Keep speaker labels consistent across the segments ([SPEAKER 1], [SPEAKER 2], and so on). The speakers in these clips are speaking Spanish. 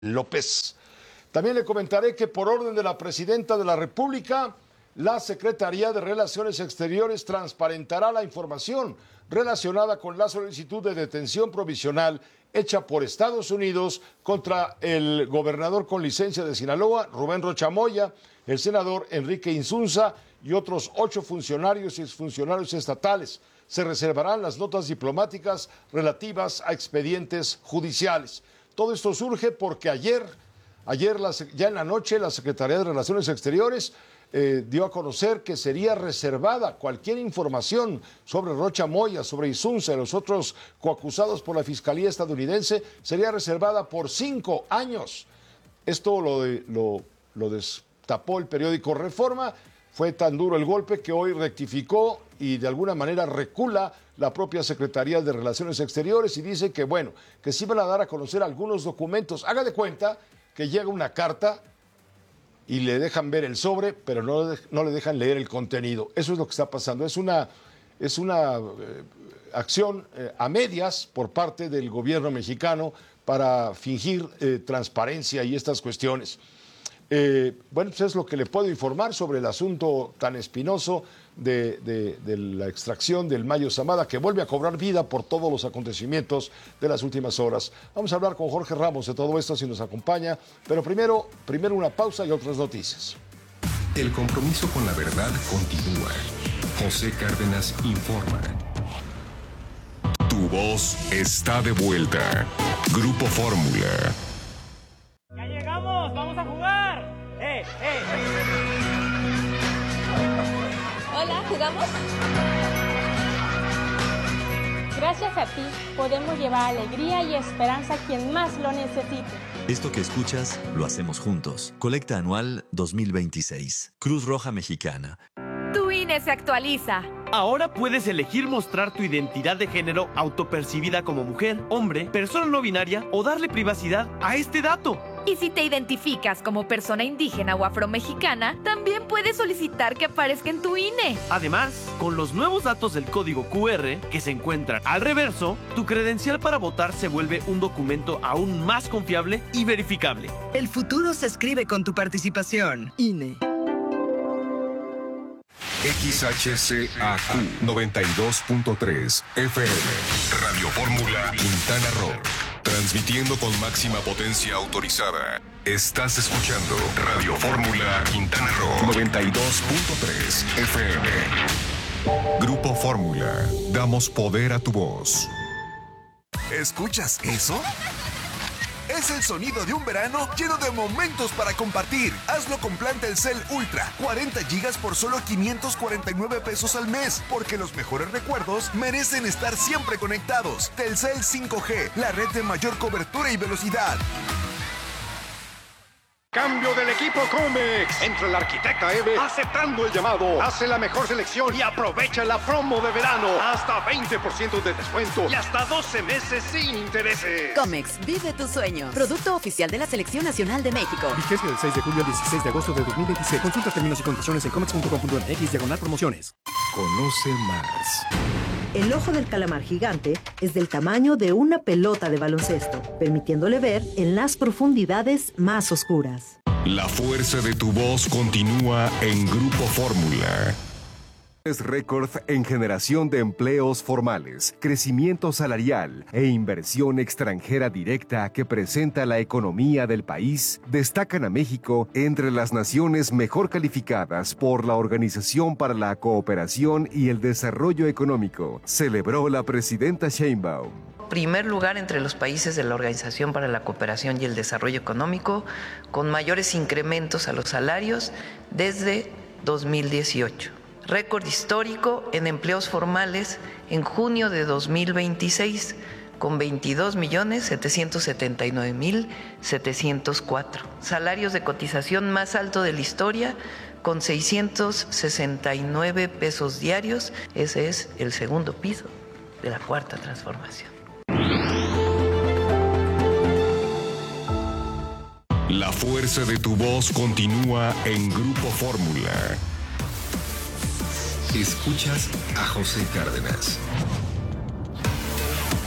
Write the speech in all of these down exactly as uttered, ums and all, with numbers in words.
[SPEAKER 1] López. También le comentaré que por orden de la Presidenta de la República, la Secretaría de Relaciones Exteriores transparentará la información relacionada con la solicitud de detención provisional hecha por Estados Unidos contra el gobernador con licencia de Sinaloa, Rubén Rocha Moya, el senador Enrique Insunza y otros ocho funcionarios y exfuncionarios estatales. Se reservarán las notas diplomáticas relativas a expedientes judiciales. Todo esto surge porque ayer, ayer la, ya en la noche, la Secretaría de Relaciones Exteriores eh, dio a conocer que sería reservada cualquier información sobre Rocha Moya, sobre Insunza y los otros coacusados por la Fiscalía estadounidense, sería reservada por cinco años. Esto lo, de, lo, lo destapó el periódico Reforma. Fue tan duro el golpe que hoy rectificó y de alguna manera recula la propia Secretaría de Relaciones Exteriores y dice que, bueno, que sí van a dar a conocer algunos documentos. Haga de cuenta que llega una carta y le dejan ver el sobre, pero no, no le dejan leer el contenido. Eso es lo que está pasando. Es una, es una eh, acción eh, a medias por parte del gobierno mexicano para fingir eh, transparencia y estas cuestiones. Eh, bueno, pues es lo que le puedo informar sobre el asunto tan espinoso de, de, de la extracción del Mayo Zambada, que vuelve a cobrar vida por todos los acontecimientos de las últimas horas. Vamos a hablar con Jorge Ramos de todo esto si nos acompaña, pero primero, primero una pausa y otras noticias.
[SPEAKER 2] El compromiso con la verdad continúa. José Cárdenas informa. Tu voz está de vuelta. Grupo Fórmula.
[SPEAKER 3] ¡Ya llegamos! ¡Vamos a jugar! ¡Eh, eh!
[SPEAKER 4] Hola, ¿jugamos?
[SPEAKER 5] Gracias a ti, podemos llevar alegría y esperanza a quien más lo necesite.
[SPEAKER 6] Esto que escuchas, lo hacemos juntos. Colecta Anual dos mil veintiséis. Cruz Roja Mexicana.
[SPEAKER 7] Tu I N E se actualiza.
[SPEAKER 3] Ahora puedes elegir mostrar tu identidad de género autopercibida como mujer, hombre, persona no binaria o darle privacidad a este dato.
[SPEAKER 7] Y si te identificas como persona indígena o afromexicana, también puedes solicitar que aparezca en tu I N E.
[SPEAKER 3] Además, con los nuevos datos del código Q R que se encuentran al reverso, tu credencial para votar se vuelve un documento aún más confiable y verificable.
[SPEAKER 8] El futuro se escribe con tu participación. I N E.
[SPEAKER 2] X H C A Q noventa y dos punto tres F M. Radio Fórmula Quintana Roo. Transmitiendo con máxima potencia autorizada. Estás escuchando Radio Fórmula Quintana Roo noventa y dos punto tres F M. Grupo Fórmula. Damos poder a tu voz.
[SPEAKER 9] ¿Escuchas eso? Es el sonido de un verano lleno de momentos para compartir. Hazlo con plan Telcel Ultra. cuarenta gigas por solo quinientos cuarenta y nueve pesos al mes. Porque los mejores recuerdos merecen estar siempre conectados. Telcel cinco G, la red de mayor cobertura y velocidad.
[SPEAKER 10] Cambio del equipo Comex. Entra el arquitecta Eve aceptando el llamado. Hace la mejor selección y aprovecha la promo de verano. Hasta veinte por ciento de descuento y hasta doce meses sin intereses.
[SPEAKER 11] Comex, vive tu sueño. Producto oficial de la Selección Nacional de México.
[SPEAKER 12] Vigencia del seis de julio al dieciséis de agosto de dos mil veintiséis. Consulta términos y condiciones en comex punto com punto m x diagonal promociones.
[SPEAKER 2] Conoce más.
[SPEAKER 13] El ojo del calamar gigante es del tamaño de una pelota de baloncesto, permitiéndole ver en las profundidades más oscuras.
[SPEAKER 2] La fuerza de tu voz continúa en Grupo Fórmula. Es récord en generación de empleos formales, crecimiento salarial e inversión extranjera directa que presenta la economía del país, destacan a México entre las naciones mejor calificadas por la Organización para la Cooperación y el Desarrollo Económico, celebró la presidenta Sheinbaum.
[SPEAKER 14] Primer lugar entre los países de la Organización para la Cooperación y el Desarrollo Económico, con mayores incrementos a los salarios desde dos mil dieciocho. Récord histórico en empleos formales en junio de dos mil veintiséis, con veintidós millones setecientos setenta y nueve mil setecientos cuatro. Salarios de cotización más alto de la historia, con seiscientos sesenta y nueve pesos diarios. Ese es el segundo piso de la cuarta transformación.
[SPEAKER 2] La fuerza de tu voz continúa en Grupo Fórmula. Escuchas a José Cárdenas.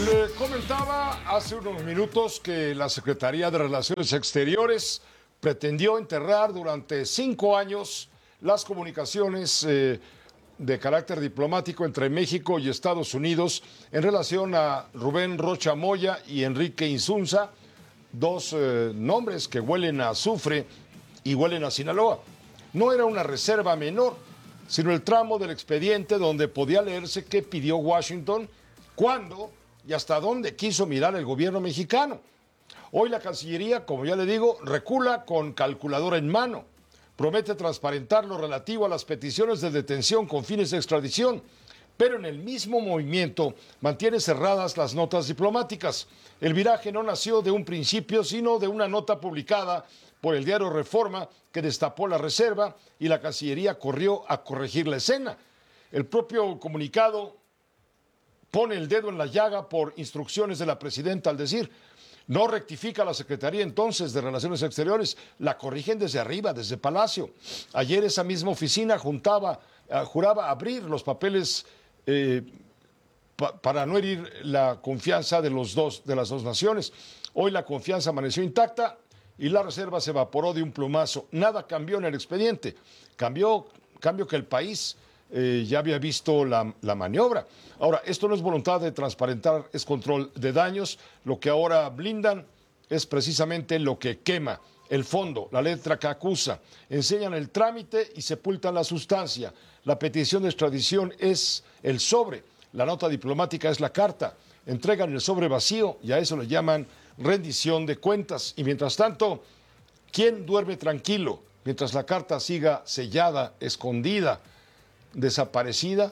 [SPEAKER 1] Le comentaba hace unos minutos que la Secretaría de Relaciones Exteriores pretendió enterrar durante cinco años las comunicaciones eh, de carácter diplomático entre México y Estados Unidos en relación a Rubén Rocha Moya y Enrique Insunza, dos eh, nombres que huelen a azufre y huelen a Sinaloa. No era una reserva menor, sino el tramo del expediente donde podía leerse qué pidió Washington, cuándo y hasta dónde quiso mirar el gobierno mexicano. Hoy la Cancillería, como ya le digo, recula con calculadora en mano. Promete transparentar lo relativo a las peticiones de detención con fines de extradición, pero en el mismo movimiento mantiene cerradas las notas diplomáticas. El viraje no nació de un principio, sino de una nota publicada por el diario Reforma que destapó la reserva y la Cancillería corrió a corregir la escena. El propio comunicado pone el dedo en la llaga por instrucciones de la presidenta al decir, no rectifica la Secretaría entonces de Relaciones Exteriores, la corrigen desde arriba, desde Palacio. Ayer esa misma oficina juntaba, uh, juraba abrir los papeles eh, pa para no herir la confianza de, los dos, de las dos naciones. Hoy la confianza amaneció intacta y la reserva se evaporó de un plumazo. Nada cambió en el expediente, cambió, cambió que el país Eh, ya había visto la, la maniobra. Ahora, esto no es voluntad de transparentar, es control de daños. Lo que ahora blindan es precisamente lo que quema, el fondo, la letra que acusa. Enseñan el trámite y sepultan la sustancia. La petición de extradición es el sobre, la nota diplomática es la carta. Entregan el sobre vacío y a eso le llaman rendición de cuentas. Y mientras tanto, ¿quién duerme tranquilo mientras la carta siga sellada, escondida, desaparecida?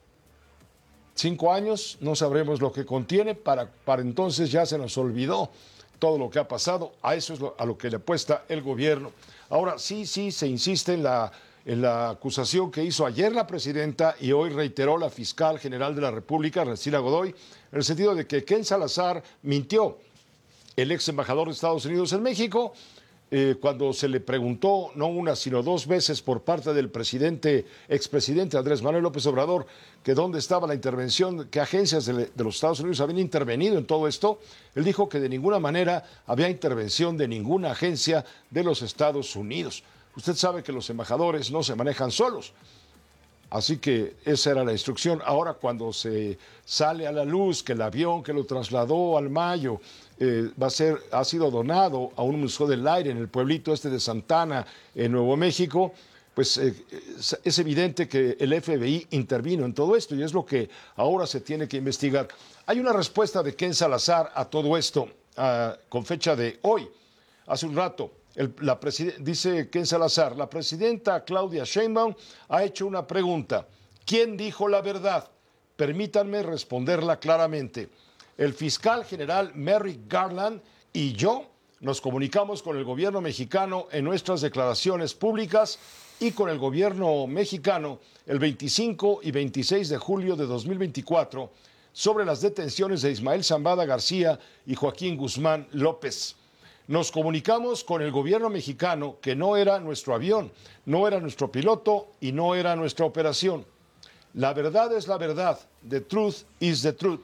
[SPEAKER 1] Cinco años, no sabremos lo que contiene, para, para entonces ya se nos olvidó todo lo que ha pasado. A eso es lo, a lo que le apuesta el gobierno. Ahora sí, sí, se insiste en la, en la acusación que hizo ayer la presidenta y hoy reiteró la fiscal general de la República, Ernestina Godoy, en el sentido de que Ken Salazar mintió. El ex embajador de Estados Unidos en México, Eh, cuando se le preguntó, no una, sino dos veces por parte del presidente, expresidente Andrés Manuel López Obrador, que dónde estaba la intervención, qué agencias de, de los Estados Unidos habían intervenido en todo esto, él dijo que de ninguna manera había intervención de ninguna agencia de los Estados Unidos. Usted sabe que los embajadores no se manejan solos. Así que esa era la instrucción. Ahora, cuando se sale a la luz que el avión que lo trasladó al Mayo eh, va a ser, ha sido donado a un museo del aire en el pueblito este de Santana, en Nuevo México, pues eh, es evidente que el F B I intervino en todo esto y es lo que ahora se tiene que investigar. Hay una respuesta de Ken Salazar a todo esto uh, con fecha de hoy, hace un rato. El, la dice Ken Salazar, la presidenta Claudia Sheinbaum ha hecho una pregunta. ¿Quién dijo la verdad? Permítanme responderla claramente. El fiscal general Merrick Garland y yo nos comunicamos con el gobierno mexicano en nuestras declaraciones públicas y con el gobierno mexicano el veinticinco y veintiséis de julio de dos mil veinticuatro sobre las detenciones de Ismael Zambada García y Joaquín Guzmán López. Nos comunicamos con el gobierno mexicano que no era nuestro avión, no era nuestro piloto y no era nuestra operación. La verdad es la verdad. The truth is the truth.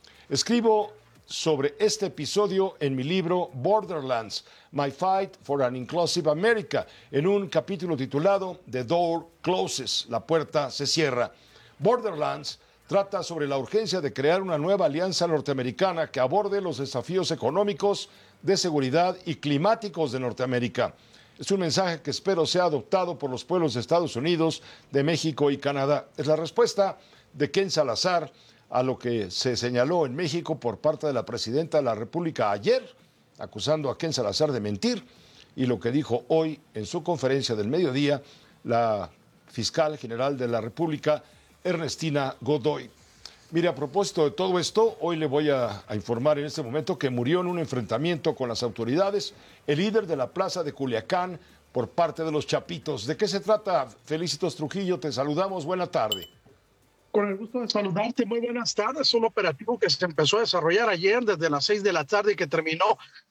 [SPEAKER 1] Escribo sobre este episodio en mi libro Borderlands, My Fight for an Inclusive America, en un capítulo titulado The Door Closes, la puerta se cierra. Borderlands trata sobre la urgencia de crear una nueva alianza norteamericana que aborde los desafíos económicos, de seguridad y climáticos de Norteamérica. Es un mensaje que espero sea adoptado por los pueblos de Estados Unidos, de México y Canadá. Es la respuesta de Ken Salazar a lo que se señaló en México por parte de la presidenta de la República ayer, acusando a Ken Salazar de mentir, y lo que dijo hoy en su conferencia del mediodía la fiscal general de la República, Ernestina Godoy. Mire, a propósito de todo esto, hoy le voy a, a informar en este momento que murió en un enfrentamiento con las autoridades el líder de la plaza de Culiacán por parte de los Chapitos. ¿De qué se trata? Felicitos Trujillo, te saludamos, buena tarde.
[SPEAKER 15] Con el gusto de saludarte, muy buenas tardes. Un operativo que se empezó a desarrollar ayer desde las seis de la tarde y que terminó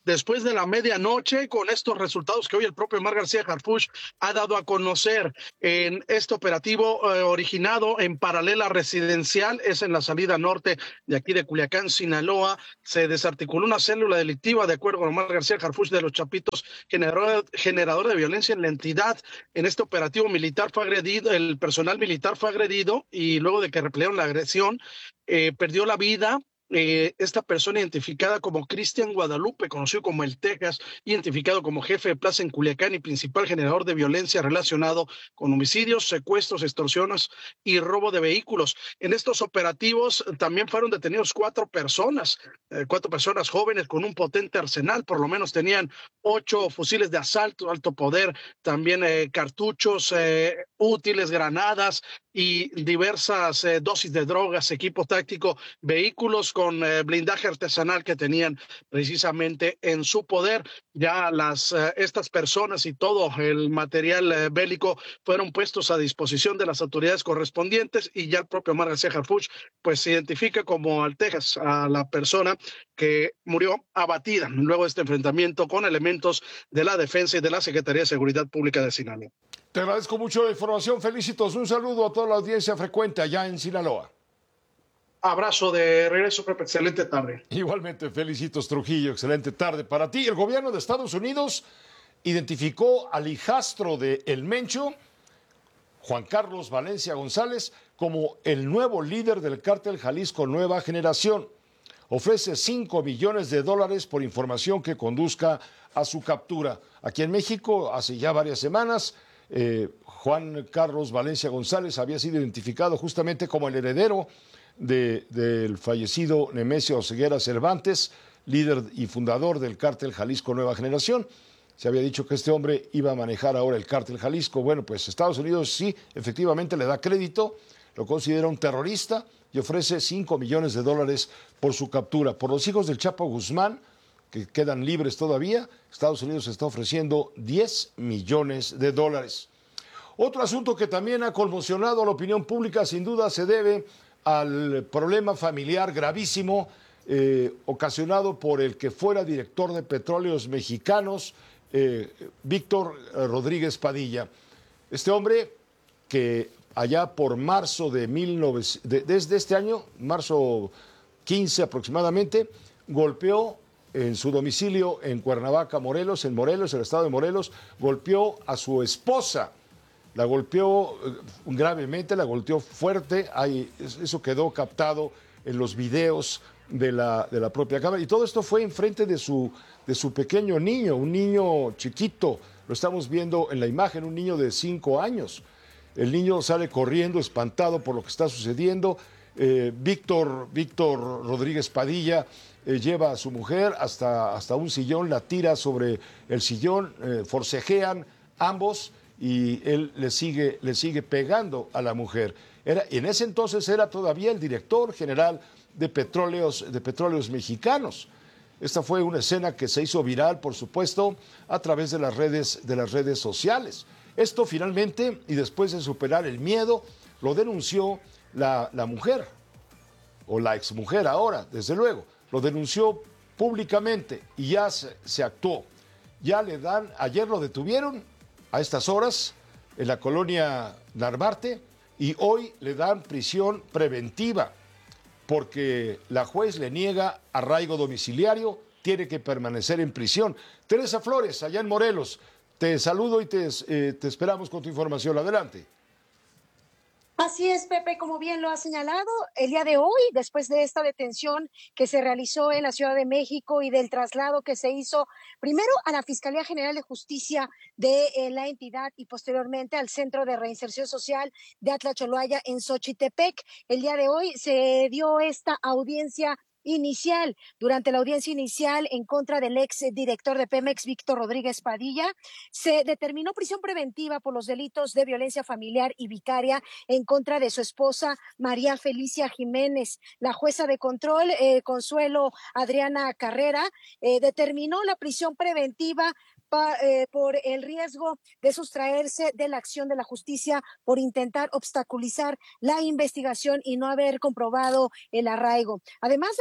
[SPEAKER 15] después de la medianoche, con estos resultados que hoy el propio Omar García Harfuch ha dado a conocer en este operativo eh, originado en Paralela Residencial, es en la salida norte de aquí de Culiacán, Sinaloa. Se desarticuló una célula delictiva, de acuerdo con Omar García Harfuch, de los Chapitos, generador, generador de violencia en la entidad. En este operativo militar fue agredido, el personal militar fue agredido y luego de que repelieron la agresión, eh, perdió la vida. Eh, esta persona identificada como Cristian Guadalupe, conocido como el Texas, identificado como jefe de plaza en Culiacán y principal generador de violencia relacionado con homicidios, secuestros, extorsiones y robo de vehículos. En estos operativos también fueron detenidos cuatro personas, eh, cuatro personas jóvenes con un potente arsenal, por lo menos tenían ocho fusiles de asalto, alto poder, también eh, cartuchos eh, útiles, granadas y diversas eh, dosis de drogas, equipo táctico, vehículos con eh, blindaje artesanal que tenían precisamente en su poder. Ya las eh, estas personas y todo el material eh, bélico fueron puestos a disposición de las autoridades correspondientes y ya el propio Omar García Harfuch pues se identifica como al Texas, a la persona que murió abatida luego de este enfrentamiento con elementos de la defensa y de la Secretaría de Seguridad Pública de Sinaloa.
[SPEAKER 1] Te agradezco mucho la información, Felicitos. Un saludo a toda la audiencia frecuente allá en Sinaloa.
[SPEAKER 15] Abrazo de regreso, Pepe. Excelente tarde.
[SPEAKER 1] Igualmente, Felicitos Trujillo. Excelente tarde para ti. El gobierno de Estados Unidos identificó al hijastro de El Mencho, Juan Carlos Valencia González, como el nuevo líder del cártel Jalisco Nueva Generación. Ofrece cinco millones de dólares por información que conduzca a su captura. Aquí en México, hace ya varias semanas, eh, Juan Carlos Valencia González había sido identificado justamente como el heredero de, del fallecido Nemesio Oseguera Cervantes, líder y fundador del cártel Jalisco Nueva Generación. Se había dicho que este hombre iba a manejar ahora el cártel Jalisco. Bueno, pues Estados Unidos sí, efectivamente le da crédito, lo considera un terrorista y ofrece cinco millones de dólares por su captura. Por los hijos del Chapo Guzmán, que quedan libres todavía, Estados Unidos está ofreciendo diez millones de dólares. Otro asunto que también ha conmocionado a la opinión pública, sin duda, se debe al problema familiar gravísimo eh, ocasionado por el que fuera director de Petróleos Mexicanos, eh, Víctor Rodríguez Padilla. Este hombre que allá por marzo de, mil novecientos, de desde este año, marzo quince aproximadamente, golpeó en su domicilio en Cuernavaca, Morelos, en Morelos, el estado de Morelos, golpeó a su esposa. La golpeó gravemente, la golpeó fuerte. Ahí, eso quedó captado en los videos de la, de la propia cámara. Y todo esto fue enfrente de su, de su pequeño niño, un niño chiquito. Lo estamos viendo en la imagen, un niño de cinco años. El niño sale corriendo, espantado por lo que está sucediendo. Eh, Víctor, Víctor Rodríguez Padilla eh, lleva a su mujer hasta, hasta un sillón, la tira sobre el sillón, eh, forcejean ambos y él le sigue, le sigue pegando a la mujer. Era, en ese entonces era todavía el director general de Petróleos, de Petróleos Mexicanos. Esta fue una escena que se hizo viral, por supuesto, a través de las redes, de las redes sociales. Esto finalmente, y después de superar el miedo, lo denunció la, la mujer, o la exmujer ahora, desde luego. Lo denunció públicamente y ya se, se actuó. Ya le dan, ayer lo detuvieron a estas horas en la colonia Narvarte y hoy le dan prisión preventiva porque la juez le niega arraigo domiciliario, tiene que permanecer en prisión. Teresa Flores, allá en Morelos, te saludo y te, eh, te esperamos con tu información. Adelante.
[SPEAKER 16] Así es, Pepe, como bien lo ha señalado, el día de hoy, después de esta detención que se realizó en la Ciudad de México y del traslado que se hizo primero a la Fiscalía General de Justicia de eh, la entidad y posteriormente al Centro de Reinserción Social de Atlacholoaya en Xochitepec, el día de hoy se dio esta audiencia inicial. Durante la audiencia inicial en contra del ex director de Pemex, Víctor Rodríguez Padilla, se determinó prisión preventiva por los delitos de violencia familiar y vicaria en contra de su esposa María Felicia Jiménez. La jueza de control, eh, Consuelo Adriana Carrera, eh, determinó la prisión preventiva Pa, eh, por el riesgo de sustraerse de la acción de la justicia por intentar obstaculizar la investigación y no haber comprobado el arraigo. Además de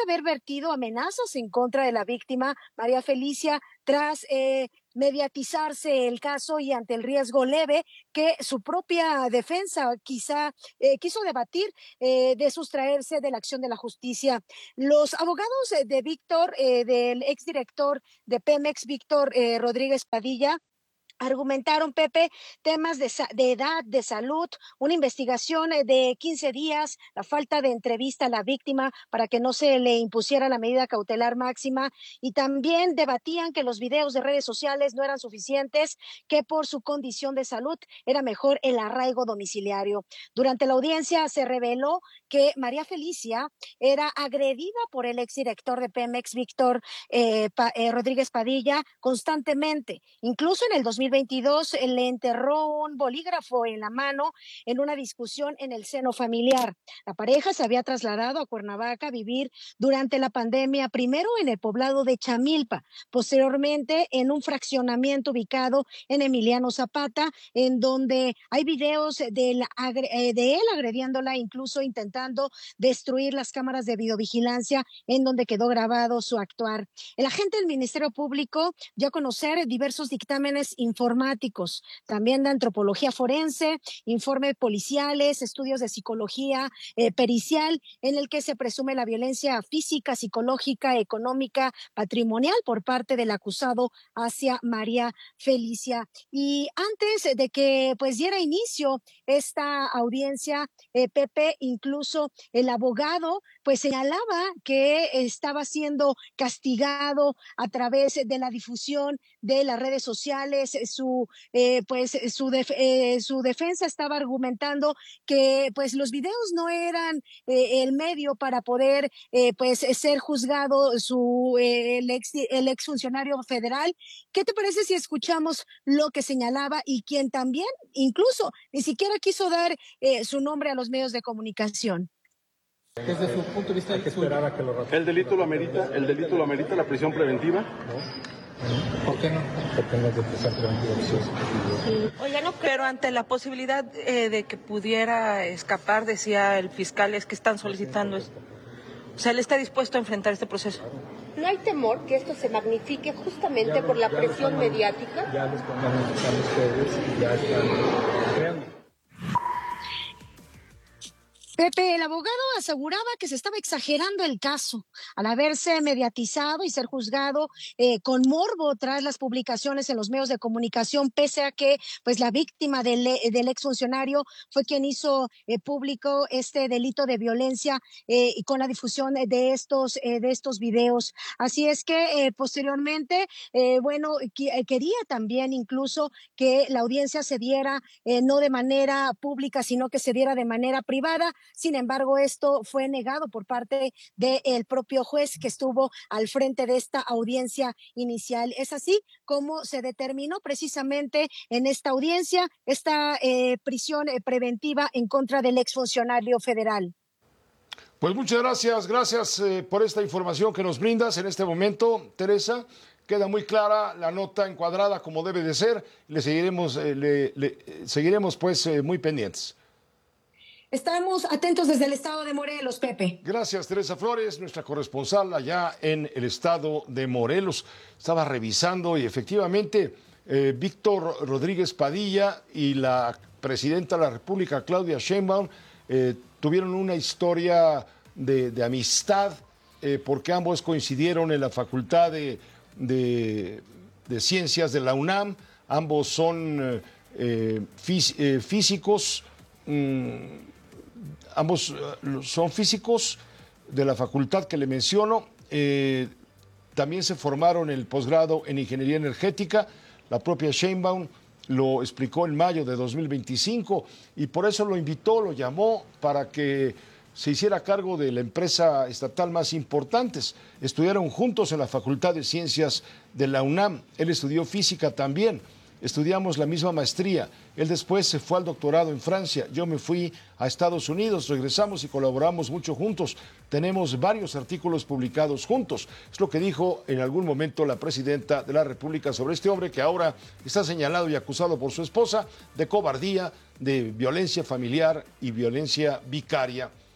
[SPEAKER 16] haber vertido amenazas en contra de la víctima, María Felicia, tras eh, mediatizarse el caso y ante el riesgo leve que su propia defensa quizá eh, quiso debatir eh, de sustraerse de la acción de la justicia. Los abogados de Víctor, eh, del exdirector de Pemex, Víctor eh, Rodríguez Padilla, argumentaron, Pepe, temas de, de edad, de salud, una investigación de quince días, la falta de entrevista a la víctima para que no se le impusiera la medida cautelar máxima, y también debatían que los videos de redes sociales no eran suficientes, que por su condición de salud era mejor el arraigo domiciliario. Durante la audiencia se reveló que María Felicia era agredida por el exdirector de Pemex, Víctor eh, pa, eh, Rodríguez Padilla, constantemente. Incluso en el dos mil veintidós eh, le enterró un bolígrafo en la mano en una discusión en el seno familiar. La pareja se había trasladado a Cuernavaca a vivir durante la pandemia, primero en el poblado de Chamilpa, posteriormente en un fraccionamiento ubicado en Emiliano Zapata, en donde hay videos de, la, de él agrediéndola, incluso intentando destruir las cámaras de videovigilancia en donde quedó grabado su actuar. El agente del Ministerio Público dio a conocer diversos dictámenes informáticos, también de antropología forense, informes policiales, estudios de psicología eh, pericial, en el que se presume la violencia física, psicológica, económica, patrimonial por parte del acusado hacia María Felicia. Y antes de que pues diera inicio esta audiencia, eh, Pepe, incluso el abogado pues señalaba que estaba siendo castigado a través de la difusión de las redes sociales. Su eh, pues su, def eh, su defensa estaba argumentando que pues los videos no eran eh, el medio para poder eh, pues ser juzgado su eh, el ex el exfuncionario federal. ¿Qué te parece si escuchamos lo que señalaba y quien también incluso ni siquiera quiso dar eh, su nombre a los medios de comunicación?
[SPEAKER 17] Desde su punto de vista, hay que esperar a que lo
[SPEAKER 18] el delito lo amerita, el delito lo amerita la prisión preventiva.
[SPEAKER 17] ¿No? ¿Por qué no? Porque no es de prisión preventiva.
[SPEAKER 19] Sí. Oiga, no, pero ante la posibilidad eh, de que pudiera escapar, decía el fiscal, es que están solicitando esto. O sea, él está dispuesto a enfrentar este proceso.
[SPEAKER 20] ¿No hay temor que esto se magnifique justamente por la presión mediática?
[SPEAKER 17] Ya les pongan a ustedes, ya están creando.
[SPEAKER 16] Pepe, el abogado aseguraba que se estaba exagerando el caso al haberse mediatizado y ser juzgado eh, con morbo tras las publicaciones en los medios de comunicación, pese a que pues la víctima del, del exfuncionario fue quien hizo eh, público este delito de violencia eh, y con la difusión de estos, eh, de estos videos. Así es que eh, posteriormente, eh, bueno, que, quería también incluso que la audiencia se diera eh, no de manera pública, sino que se diera de manera privada. Sin embargo, esto fue negado por parte del propio juez que estuvo al frente de esta audiencia inicial. Es así como se determinó precisamente en esta audiencia esta eh, prisión eh, preventiva en contra del exfuncionario federal.
[SPEAKER 1] Pues muchas gracias, gracias eh, por esta información que nos brindas en este momento, Teresa. Queda muy clara la nota encuadrada como debe de ser. Le seguiremos, eh, le, le, seguiremos pues eh, muy pendientes.
[SPEAKER 16] Estamos atentos desde el estado de Morelos, Pepe.
[SPEAKER 1] Gracias, Teresa Flores, nuestra corresponsal allá en el estado de Morelos. Estaba revisando y efectivamente eh, Víctor Rodríguez Padilla y la presidenta de la República, Claudia Sheinbaum, eh, tuvieron una historia de, de amistad eh, porque ambos coincidieron en la Facultad de, de, de Ciencias de la UNAM. Ambos son eh, fís, eh, físicos. Mmm, Ambos son físicos de la facultad que le menciono. Eh, también se formaron en el posgrado en Ingeniería Energética. La propia Sheinbaum lo explicó en mayo de dos mil veinticinco y por eso lo invitó, lo llamó para que se hiciera cargo de la empresa estatal más importantes. Estudiaron juntos en la Facultad de Ciencias de la UNAM. Él estudió física también. Estudiamos la misma maestría. Él después se fue al doctorado en Francia. Yo me fui a Estados Unidos. Regresamos y colaboramos mucho juntos. Tenemos varios artículos publicados juntos. Es lo que dijo en algún momento la presidenta de la República sobre este hombre que ahora está señalado y acusado por su esposa de cobardía, de violencia familiar y violencia vicaria.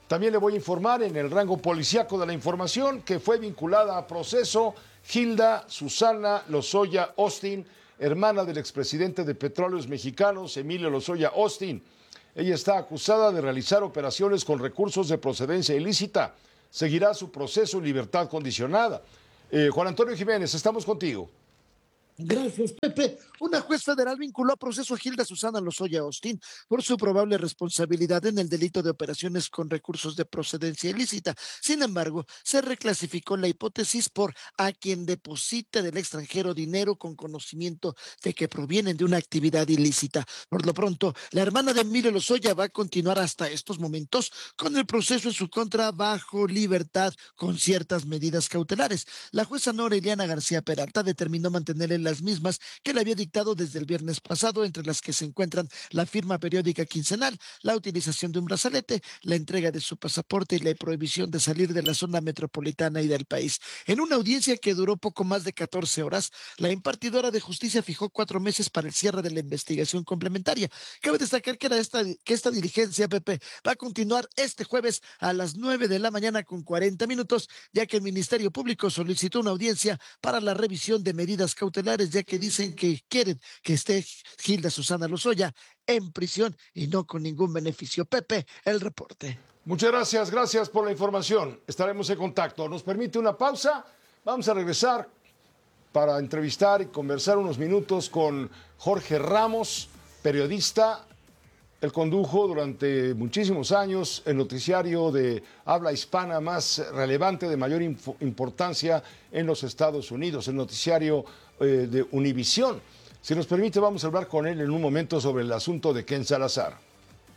[SPEAKER 1] También le voy a informar en el rango policíaco de la información que fue vinculada a proceso Hilda Susana Lozoya Austin, hermana del expresidente de Petróleos Mexicanos, Emilio Lozoya Austin. Ella está acusada de realizar operaciones con recursos de procedencia ilícita. Seguirá su proceso en libertad condicionada. Eh, Juan Antonio Jiménez, estamos contigo.
[SPEAKER 21] Gracias, Pepe. Una juez federal vinculó a proceso a Hilda Susana Lozoya Austin por su probable responsabilidad en el delito de operaciones con recursos de procedencia ilícita. Sin embargo, se reclasificó la hipótesis por a quien deposita del extranjero dinero con conocimiento de que provienen de una actividad ilícita. Por lo pronto, la hermana de Emilio Lozoya va a continuar hasta estos momentos con el proceso en su contra bajo libertad con ciertas medidas cautelares. La jueza Nora Eliana García Peralta determinó mantener en las mismas que le había dictado desde el viernes pasado, entre las que se encuentran la firma periódica quincenal, la utilización de un brazalete, la entrega de su pasaporte y la prohibición de salir de la zona metropolitana y del país. En una audiencia que duró poco más de catorce horas, la impartidora de justicia fijó cuatro meses para el cierre de la investigación complementaria. Cabe destacar que, era esta, que esta diligencia, Pepe, va a continuar este jueves a las nueve de la mañana con cuarenta minutos, ya que el Ministerio Público solicitó una audiencia para la revisión de medidas cautelares, ya que dicen que quieren que esté Hilda Susana Lozoya en prisión y no con ningún beneficio. Pepe, el reporte.
[SPEAKER 1] Muchas gracias, gracias por la información. Estaremos en contacto. ¿Nos permite una pausa? Vamos a regresar para entrevistar y conversar unos minutos con Jorge Ramos, periodista. Él condujo durante muchísimos años el noticiario de habla hispana más relevante, de mayor importancia en los Estados Unidos, el noticiario eh, de Univisión. Si nos permite, vamos a hablar con él en un momento sobre el asunto de Ken Salazar.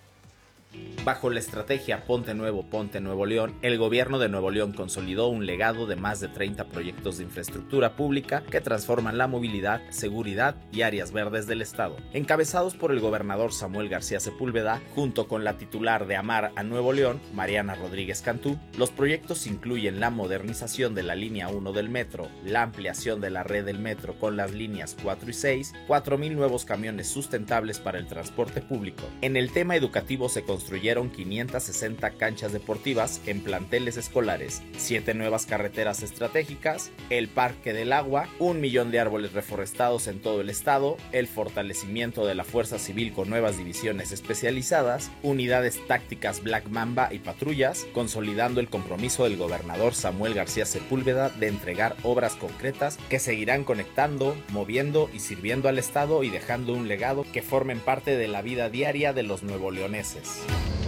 [SPEAKER 22] Bajo la estrategia Ponte Nuevo, Ponte Nuevo León, el gobierno de Nuevo León consolidó un legado de más de treinta proyectos de infraestructura pública que transforman la movilidad, seguridad y áreas verdes del estado. Encabezados por el gobernador Samuel García Sepúlveda, junto con la titular de Amar a Nuevo León, Mariana Rodríguez Cantú, los proyectos incluyen la modernización de la línea uno del metro, la ampliación de la red del metro con las líneas cuatro y seis, cuatro mil nuevos camiones sustentables para el transporte público. En el tema educativo se construyeron quinientas sesenta canchas deportivas en planteles escolares, siete nuevas carreteras estratégicas, el Parque del Agua, un millón de árboles reforestados en todo el estado, el fortalecimiento de la Fuerza Civil con nuevas divisiones especializadas, unidades tácticas Black Mamba y patrullas, consolidando el compromiso del gobernador Samuel García Sepúlveda de entregar obras concretas que seguirán conectando, moviendo y sirviendo al estado y dejando un legado que formen parte de la vida diaria de los nuevoleoneses.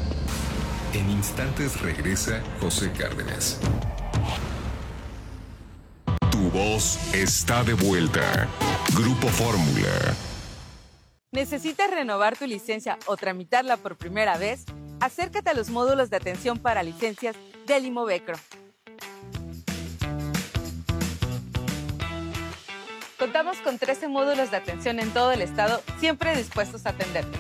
[SPEAKER 2] En instantes regresa José Cárdenas. Tu voz está de vuelta. Grupo Fórmula.
[SPEAKER 23] ¿Necesitas renovar tu licencia o tramitarla por primera vez? Acércate a los módulos de atención para licencias del Imovecro. Contamos con trece módulos de atención en todo el estado, siempre dispuestos a atenderte.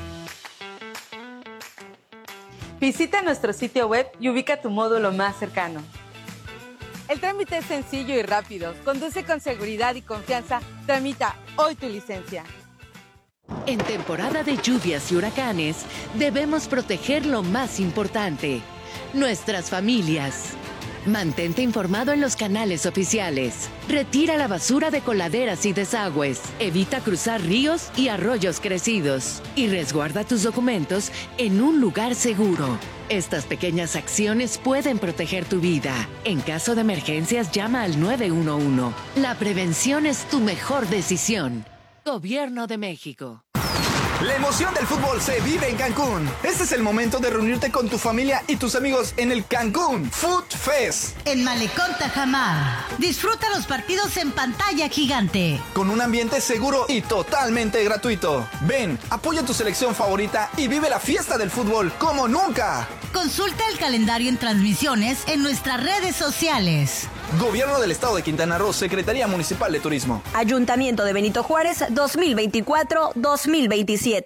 [SPEAKER 23] Visita nuestro sitio web y ubica tu módulo más cercano. El trámite es sencillo y rápido. Conduce con seguridad y confianza. Tramita hoy tu licencia.
[SPEAKER 24] En temporada de lluvias y huracanes, debemos proteger lo más importante, nuestras familias. Mantente informado en los canales oficiales. Retira la basura de coladeras y desagües. Evita cruzar ríos y arroyos crecidos. Y resguarda tus documentos en un lugar seguro. Estas pequeñas acciones pueden proteger tu vida. En caso de emergencias, llama al nueve uno uno. La prevención es tu mejor decisión. Gobierno de México.
[SPEAKER 25] La emoción del fútbol se vive en Cancún. Este es el momento de reunirte con tu familia y tus amigos en el Cancún Food Fest.
[SPEAKER 26] En Malecón Tajamar. Disfruta los partidos en pantalla gigante.
[SPEAKER 25] Con un ambiente seguro y totalmente gratuito. Ven, apoya tu selección favorita y vive la fiesta del fútbol como nunca.
[SPEAKER 26] Consulta el calendario en transmisiones en nuestras redes sociales.
[SPEAKER 25] Gobierno del Estado de Quintana Roo, Secretaría Municipal de Turismo.
[SPEAKER 27] Ayuntamiento de Benito Juárez, dos mil veinticuatro a dos mil veintisiete.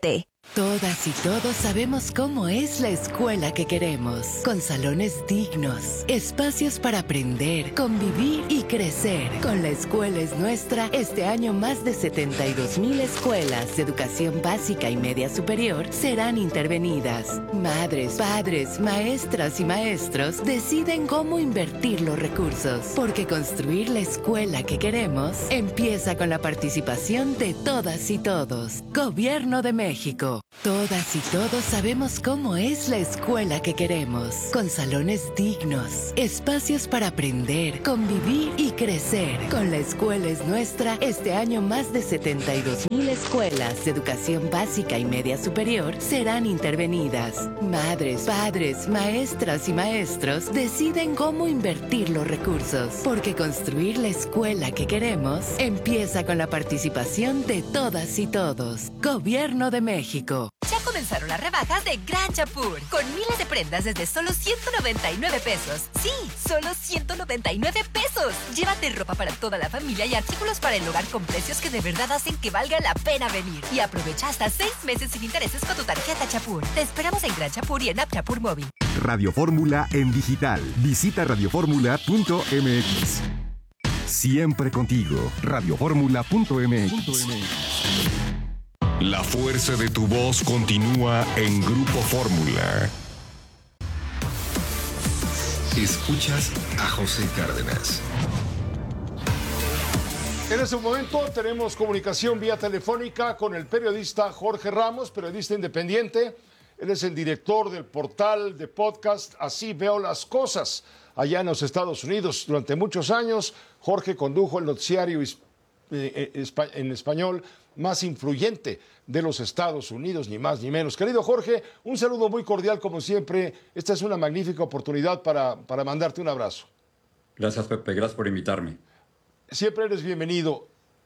[SPEAKER 24] Todas y todos sabemos cómo es la escuela que queremos, con salones dignos, espacios para aprender, convivir y crecer. Con La Escuela es Nuestra, este año más de setenta y dos mil escuelas de educación básica y media superior serán intervenidas. Madres, padres, maestras y maestros deciden cómo invertir los recursos, porque construir la escuela que queremos empieza con la participación de todas y todos. Gobierno de México. Todas y todos sabemos cómo es la escuela que queremos, con salones dignos, espacios para aprender, convivir y crecer. Con La Escuela es Nuestra, este año más de setenta y dos mil escuelas de educación básica y media superior serán intervenidas. Madres, padres, maestras y maestros deciden cómo invertir los recursos, porque construir la escuela que queremos empieza con la participación de todas y todos. Gobierno de México.
[SPEAKER 3] Ya comenzaron las rebajas de Gran Chapur, con miles de prendas desde solo ciento noventa y nueve pesos. Sí, solo ciento noventa y nueve pesos. Llévate ropa para toda la familia y artículos para el hogar con precios que de verdad hacen que valga la pena venir. Y aprovecha hasta seis meses sin intereses con tu tarjeta Chapur. Te esperamos en Gran Chapur y en App Chapur Móvil.
[SPEAKER 2] Radio Fórmula en digital. Visita radio fórmula punto m x. Siempre contigo. radio fórmula punto m x. La fuerza de tu voz continúa en Grupo Fórmula. Escuchas a José Cárdenas.
[SPEAKER 1] En este momento tenemos comunicación vía telefónica con el periodista Jorge Ramos, periodista independiente. Él es el director del portal de podcast Así Veo las Cosas, allá en los Estados Unidos. Durante muchos años, Jorge condujo el noticiario en español más influyente de los Estados Unidos, ni más ni menos. Querido Jorge, un saludo muy cordial como siempre. Esta es una magnífica oportunidad para, para mandarte un abrazo.
[SPEAKER 4] Gracias, Pepe. Gracias por invitarme.
[SPEAKER 1] Siempre eres bienvenido.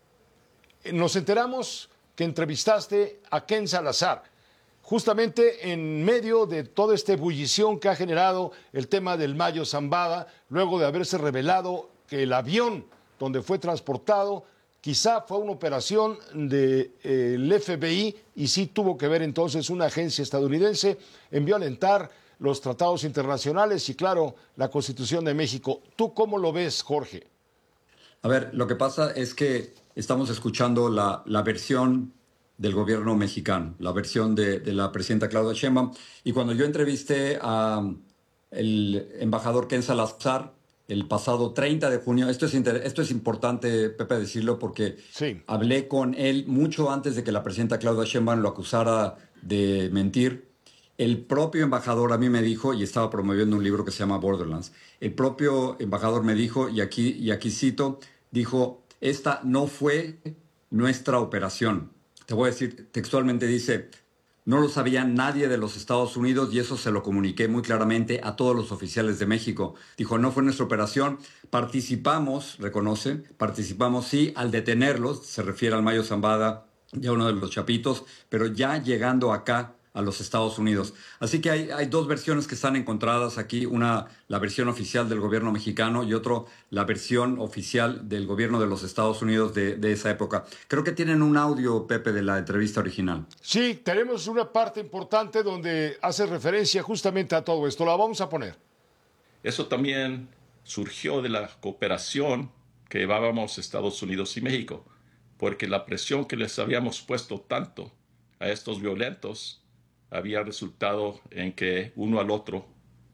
[SPEAKER 1] Nos enteramos que entrevistaste a Ken Salazar, justamente en medio de toda esta ebullición que ha generado el tema del Mayo Zambada, luego de haberse revelado que el avión donde fue transportado quizá fue una operación del de, F B I y sí tuvo que ver entonces una agencia estadounidense en violentar los tratados internacionales y, claro, la Constitución de México. ¿Tú cómo lo ves, Jorge?
[SPEAKER 4] A ver, lo que pasa es que estamos escuchando la, la versión del gobierno mexicano, la versión de, de la presidenta Claudia Sheinbaum. Y cuando yo entrevisté al embajador Ken Salazar, el pasado treinta de junio, esto es, inter... esto es importante, Pepe, decirlo, porque sí. Hablé con él mucho antes de que la presidenta Claudia Sheinbaum lo acusara de mentir. El propio embajador a mí me dijo, y estaba promoviendo un libro que se llama Borderlands, el propio embajador me dijo, y aquí, y aquí cito, dijo, esta no fue nuestra operación. Te voy a decir, textualmente dice, no lo sabía nadie de los Estados Unidos y eso se lo comuniqué muy claramente a todos los oficiales de México. Dijo, no fue nuestra operación, participamos, reconoce, participamos sí al detenerlos, se refiere al Mayo Zambada, ya uno de los chapitos, pero ya llegando acá a los Estados Unidos. Así que hay, hay dos versiones que están encontradas aquí, una la versión oficial del gobierno mexicano y otro la versión oficial del gobierno de los Estados Unidos de, de esa época. Creo que tienen un audio, Pepe, de la entrevista original.
[SPEAKER 1] Sí, tenemos una parte importante donde hace referencia justamente a todo esto. La vamos a poner.
[SPEAKER 5] Eso también surgió de la cooperación que llevábamos Estados Unidos y México, porque la presión que les habíamos puesto tanto a estos violentos había resultado en que uno al otro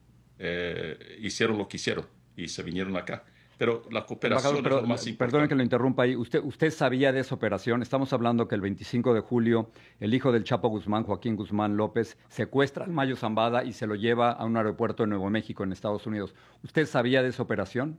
[SPEAKER 5] eh, hicieron lo que hicieron y se vinieron acá. Pero la cooperación
[SPEAKER 6] Embajador, pero,
[SPEAKER 5] es lo más importante.
[SPEAKER 6] Perdone que lo interrumpa ahí. Usted, usted sabía de esa operación. Estamos hablando que el veinticinco de julio el hijo del Chapo Guzmán, Joaquín Guzmán López, secuestra al Mayo Zambada y se lo lleva a un aeropuerto de Nuevo México, en Estados Unidos. ¿Usted sabía de esa operación?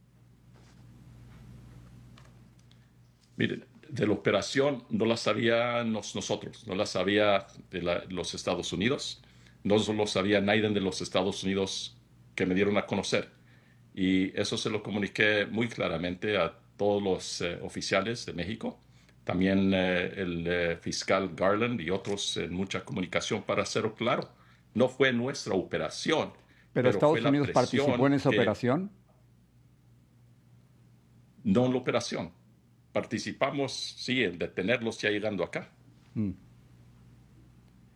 [SPEAKER 5] Miren, de la operación no la sabíamos nosotros, no la sabía de la, los Estados Unidos, no lo sabía nadie de los Estados Unidos que me dieron a conocer. Y eso se lo comuniqué muy claramente a todos los eh, oficiales de México, también eh, el eh, fiscal Garland y otros en mucha comunicación para hacerlo claro. No fue nuestra operación.
[SPEAKER 6] ¿Pero, pero Estados Unidos participó en esa operación?
[SPEAKER 5] No en la operación. Participamos, sí, en detenerlos ya llegando acá. Mm.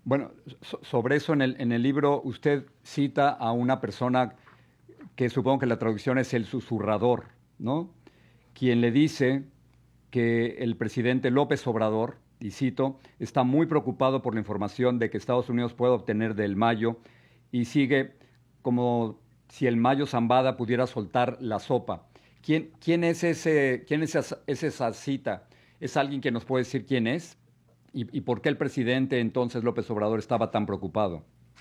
[SPEAKER 6] Bueno, so, sobre eso en el, en el libro usted cita a una persona que supongo que la traducción es el susurrador, ¿no? Quien le dice que el presidente López Obrador, y cito, está muy preocupado por la información de que Estados Unidos puede obtener del Mayo y sigue como si el Mayo Zambada pudiera soltar la sopa. ¿Quién, quién es ese, quién es esa, es esa cita? ¿Es alguien que nos puede decir quién es? ¿Y, y por qué el presidente entonces López Obrador estaba tan preocupado?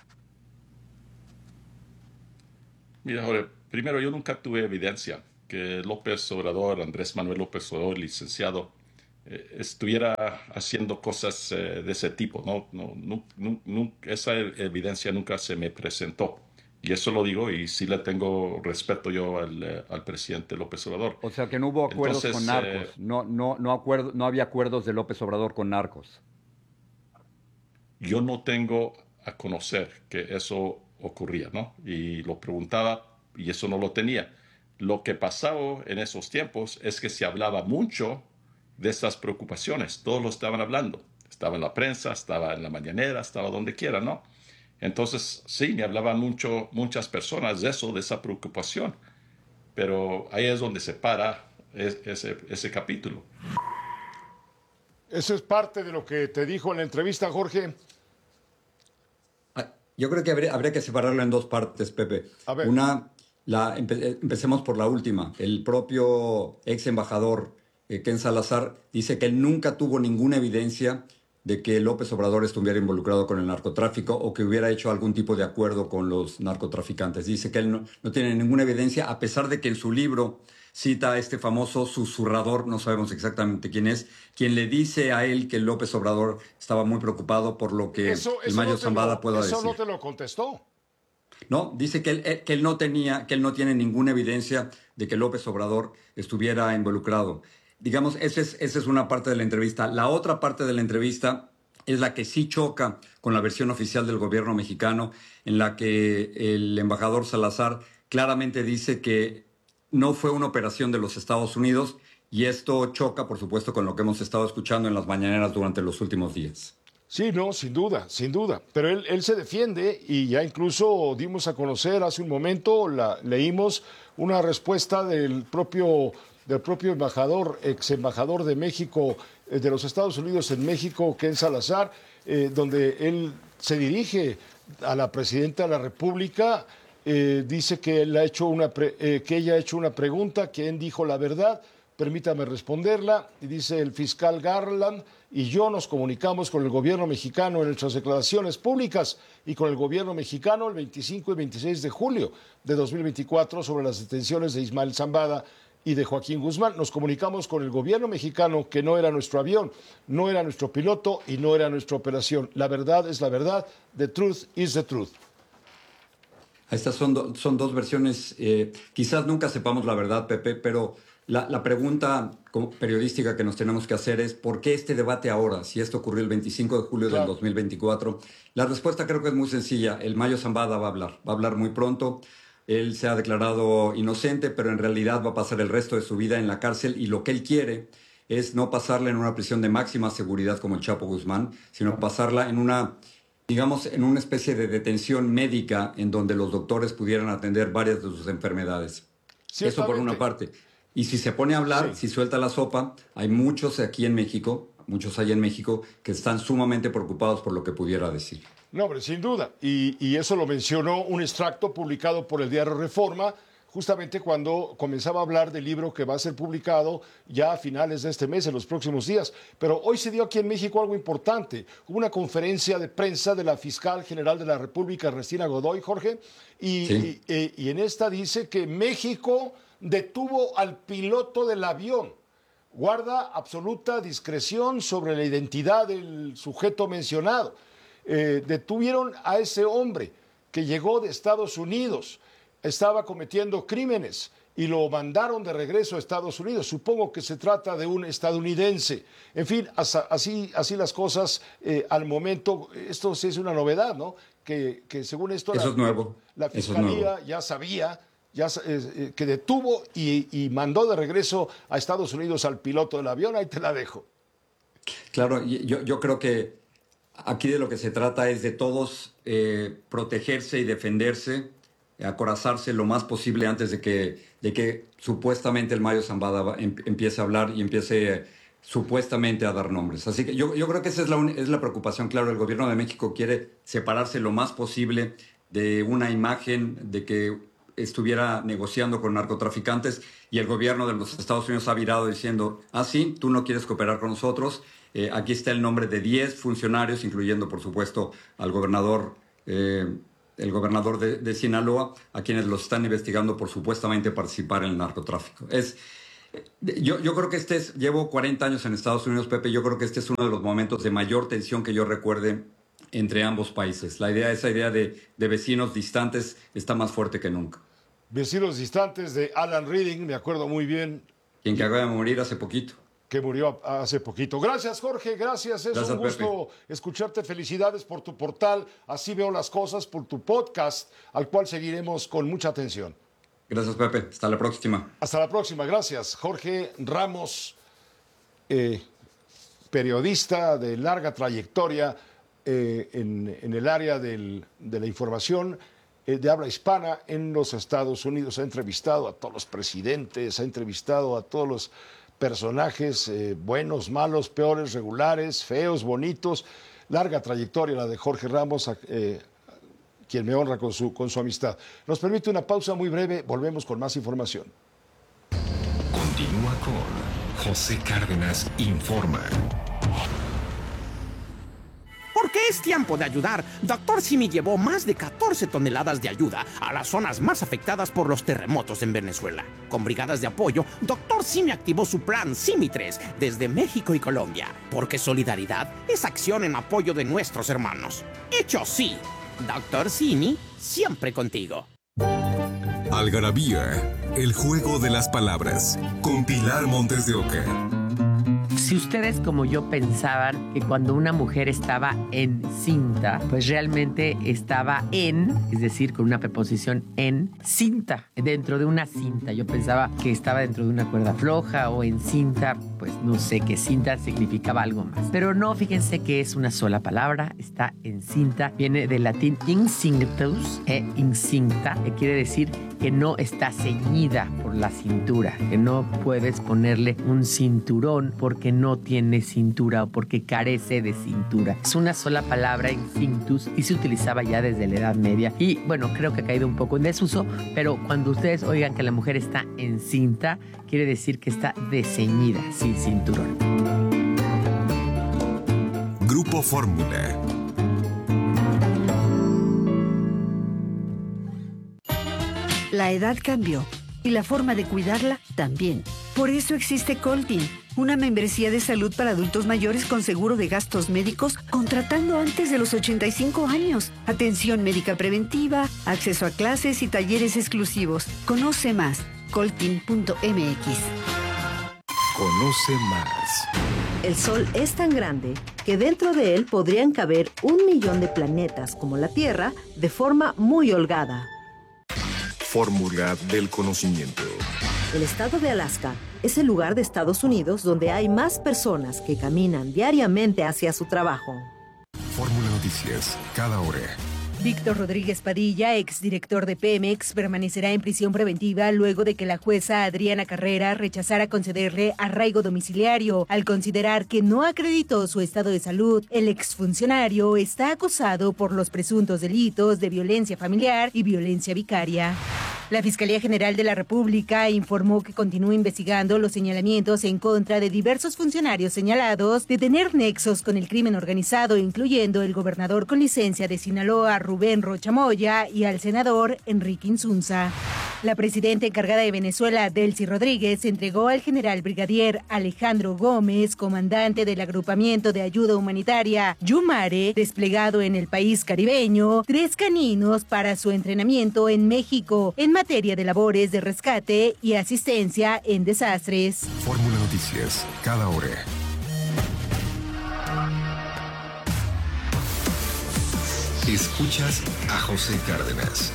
[SPEAKER 5] Mira, Jorge, primero yo nunca tuve evidencia que López Obrador, Andrés Manuel López Obrador, licenciado, eh, estuviera haciendo cosas eh, de ese tipo. No, no, no, no, no, esa evidencia nunca se me presentó. Y eso lo digo y sí le tengo respeto yo al, eh, al presidente López Obrador.
[SPEAKER 6] O sea que no hubo acuerdos
[SPEAKER 5] Entonces,
[SPEAKER 6] con narcos,
[SPEAKER 5] eh,
[SPEAKER 6] no, no, no, acuerdo, no había acuerdos de López Obrador con narcos.
[SPEAKER 5] Yo no tengo a conocer que eso ocurría, ¿no? Y lo preguntaba y eso no lo tenía. Lo que pasaba en esos tiempos es que se hablaba mucho de estas preocupaciones. Todos lo estaban hablando. Estaba en la prensa, estaba en la mañanera, estaba donde quiera, ¿no? Entonces, sí, me hablaban mucho, muchas personas de eso, de esa preocupación. Pero ahí es donde se para ese, ese capítulo.
[SPEAKER 1] Eso es parte de lo que te dijo en la entrevista, Jorge.
[SPEAKER 4] Yo creo que habría, habría que separarlo en dos partes, Pepe.
[SPEAKER 1] A ver.
[SPEAKER 4] Una, la, empe, empecemos por la última. El propio ex embajador eh, Ken Salazar dice que él nunca tuvo ninguna evidencia de que López Obrador estuviera involucrado con el narcotráfico o que hubiera hecho algún tipo de acuerdo con los narcotraficantes. Dice que él no, no tiene ninguna evidencia, a pesar de que en su libro cita a este famoso susurrador, no sabemos exactamente quién es, quien le dice a él que López Obrador estaba muy preocupado por lo que
[SPEAKER 1] eso,
[SPEAKER 4] el
[SPEAKER 1] eso
[SPEAKER 4] Mayo
[SPEAKER 1] no
[SPEAKER 4] Zambada
[SPEAKER 1] lo,
[SPEAKER 4] pueda
[SPEAKER 1] eso
[SPEAKER 4] decir.
[SPEAKER 1] Eso no te lo contestó.
[SPEAKER 4] No, dice que él, que él no tenía, que él no tiene ninguna evidencia de que López Obrador estuviera involucrado. Digamos, esa es, esa es una parte de la entrevista. La otra parte de la entrevista es la que sí choca con la versión oficial del gobierno mexicano, en la que el embajador Salazar claramente dice que no fue una operación de los Estados Unidos, y esto choca, por supuesto, con lo que hemos estado escuchando en las mañaneras durante los últimos días.
[SPEAKER 1] Sí, no, sin duda, sin duda. Pero él, él se defiende y ya incluso dimos a conocer hace un momento, la, leímos una respuesta del propio, del propio embajador, ex embajador de México, eh, de los Estados Unidos en México, Ken Salazar, eh, donde él se dirige a la presidenta de la República, eh, dice que, él ha hecho una pre, eh, que ella ha hecho una pregunta, que él dijo la verdad. Permítame responderla. Y dice el fiscal Garland y yo nos comunicamos con el gobierno mexicano en nuestras declaraciones públicas y con el gobierno mexicano el veinticinco y veintiséis de julio de dos mil veinticuatro sobre las detenciones de Ismael Zambada y de Joaquín Guzmán. Nos comunicamos con el gobierno mexicano que no era nuestro avión, no era nuestro piloto y no era nuestra operación. La verdad es la verdad. The truth is the truth.
[SPEAKER 4] Estas son, do, son dos versiones. Eh, quizás nunca sepamos la verdad, Pepe, pero La, la pregunta como periodística que nos tenemos que hacer es ¿por qué este debate ahora? Si esto ocurrió el veinticinco de julio claro. del dos mil veinticuatro. La respuesta creo que es muy sencilla. El Mayo Zambada va a hablar. Va a hablar muy pronto. Él se ha declarado inocente, pero en realidad va a pasar el resto de su vida en la cárcel, y lo que él quiere es no pasarla en una prisión de máxima seguridad como el Chapo Guzmán, sino pasarla en una, digamos, en una especie de detención médica en donde los doctores pudieran atender varias de sus enfermedades. Eso por una parte. Y si se pone a hablar, sí. si suelta la sopa, hay muchos aquí en México, muchos hay en México, que están sumamente preocupados por lo que pudiera decir.
[SPEAKER 1] No, hombre, sin duda. Y, y eso lo mencionó un extracto publicado por el diario Reforma, justamente cuando comenzaba a hablar del libro que va a ser publicado ya a finales de este mes, en los próximos días. Pero hoy se dio aquí en México algo importante. Hubo una conferencia de prensa de la fiscal general de la República, Ernestina Godoy, Jorge, y, sí. y, y, y en esta dice que México detuvo al piloto del avión. Guarda absoluta discreción sobre la identidad del sujeto mencionado. Eh, detuvieron a ese hombre que llegó de Estados Unidos, estaba cometiendo crímenes y lo mandaron de regreso a Estados Unidos. Supongo que se trata de un estadounidense. En fin, así, así las cosas eh, al momento. Esto sí es una novedad, ¿no? Que, que según esto
[SPEAKER 4] Eso
[SPEAKER 1] la,
[SPEAKER 4] es nuevo.
[SPEAKER 1] la Fiscalía ya sabía ya, eh, que detuvo y, y mandó de regreso a Estados Unidos al piloto del avión. Ahí te la dejo.
[SPEAKER 4] Claro, yo, yo creo que Aquí de lo que se trata es de todos eh, protegerse y defenderse, acorazarse lo más posible antes de que, de que supuestamente el Mayo Zambada va, em, empiece a hablar y empiece eh, supuestamente a dar nombres. Así que yo, yo creo que esa es la, es la preocupación. Claro, el gobierno de México quiere separarse lo más posible de una imagen de que estuviera negociando con narcotraficantes, y el gobierno de los Estados Unidos ha virado diciendo, ah, sí, tú no quieres cooperar con nosotros. Eh, aquí está el nombre de diez funcionarios, incluyendo, por supuesto, al gobernador, eh, el gobernador de, de Sinaloa, a quienes los están investigando por supuestamente participar en el narcotráfico. Es, yo, yo creo que este es, llevo cuarenta años en Estados Unidos, Pepe, yo creo que este es uno de los momentos de mayor tensión que yo recuerde entre ambos países. La idea, esa idea de, de vecinos distantes está más fuerte que nunca.
[SPEAKER 1] Vecinos distantes de Alan Reading, me acuerdo muy bien.
[SPEAKER 4] Quien que acaba de morir hace poquito.
[SPEAKER 1] Que murió hace poquito. Gracias, Jorge, gracias. Es
[SPEAKER 4] gracias,
[SPEAKER 1] un gusto
[SPEAKER 4] Pepe.
[SPEAKER 1] escucharte. Felicidades por tu portal, Así Veo las Cosas, por tu podcast, al cual seguiremos con mucha atención.
[SPEAKER 4] Gracias, Pepe. Hasta la próxima.
[SPEAKER 1] Hasta la próxima. Gracias. Jorge Ramos, eh, periodista de larga trayectoria eh, en, en el área del, de la información eh, de habla hispana en los Estados Unidos. Ha entrevistado a todos los presidentes, ha entrevistado a todos los personajes eh, buenos, malos, peores, regulares, feos, bonitos. Larga trayectoria la de Jorge Ramos, eh, quien me honra con su, con su amistad. Nos permite una pausa muy breve, volvemos con más información.
[SPEAKER 2] Continúa con José Cárdenas Informa.
[SPEAKER 7] Porque es tiempo de ayudar, Doctor Simi llevó más de catorce toneladas de ayuda a las zonas más afectadas por los terremotos en Venezuela. Con brigadas de apoyo, Doctor Simi activó su plan Simi tres desde México y Colombia. Porque solidaridad es acción en apoyo de nuestros hermanos. Hecho sí, Doctor Simi, siempre contigo.
[SPEAKER 2] Algarabía, el juego de las palabras, con Pilar Montes de Oca.
[SPEAKER 8] Si ustedes como yo pensaban que cuando una mujer estaba encinta, pues realmente estaba en, es decir, con una preposición en, cinta, dentro de una cinta. Yo pensaba que estaba dentro de una cuerda floja o en cinta, pues no sé, que cinta significaba algo más. Pero no, fíjense que es una sola palabra, está encinta, viene del latín incinctus e incinta, que quiere decir que no está ceñida por la cintura, que no puedes ponerle un cinturón porque no tiene cintura o porque carece de cintura. Es una sola palabra, incinctus, y se utilizaba ya desde la Edad Media. Y bueno, creo que ha caído un poco en desuso, pero cuando ustedes oigan que la mujer está encinta, quiere decir que está desceñida, sin cinturón.
[SPEAKER 2] Grupo Fórmula.
[SPEAKER 9] La edad cambió y la forma de cuidarla también. Por eso existe Coltin, una membresía de salud para adultos mayores con seguro de gastos médicos contratando antes de los ochenta y cinco años. Atención médica preventiva, acceso a clases y talleres exclusivos. Conoce más, coltin punto m x.
[SPEAKER 2] Conoce más.
[SPEAKER 13] El Sol es tan grande que dentro de él podrían caber un millón de planetas como la Tierra de forma muy holgada.
[SPEAKER 2] Fórmula del conocimiento.
[SPEAKER 13] El estado de Alaska es el lugar de Estados Unidos donde hay más personas que caminan diariamente hacia su trabajo.
[SPEAKER 2] Fórmula Noticias, cada hora.
[SPEAKER 10] Víctor Rodríguez Padilla, exdirector de Pemex, permanecerá en prisión preventiva luego de que la jueza Adriana Carrera rechazara concederle arraigo domiciliario. Al considerar que no acreditó su estado de salud, el exfuncionario está acusado por los presuntos delitos de violencia familiar y violencia vicaria. La Fiscalía General de la República informó que continúa investigando los señalamientos en contra de diversos funcionarios señalados de tener nexos con el crimen organizado, incluyendo el gobernador con licencia de Sinaloa, Rubén Rocha Moya, y al senador Enrique Insunza. La presidenta encargada de Venezuela, Delcy Rodríguez, entregó al general brigadier Alejandro Gómez, comandante del agrupamiento de ayuda humanitaria Yumare, desplegado en el país caribeño, tres caninos para su entrenamiento en México en materia de labores de rescate y asistencia en desastres.
[SPEAKER 2] Fórmula Noticias, cada hora. Escuchas a José Cárdenas.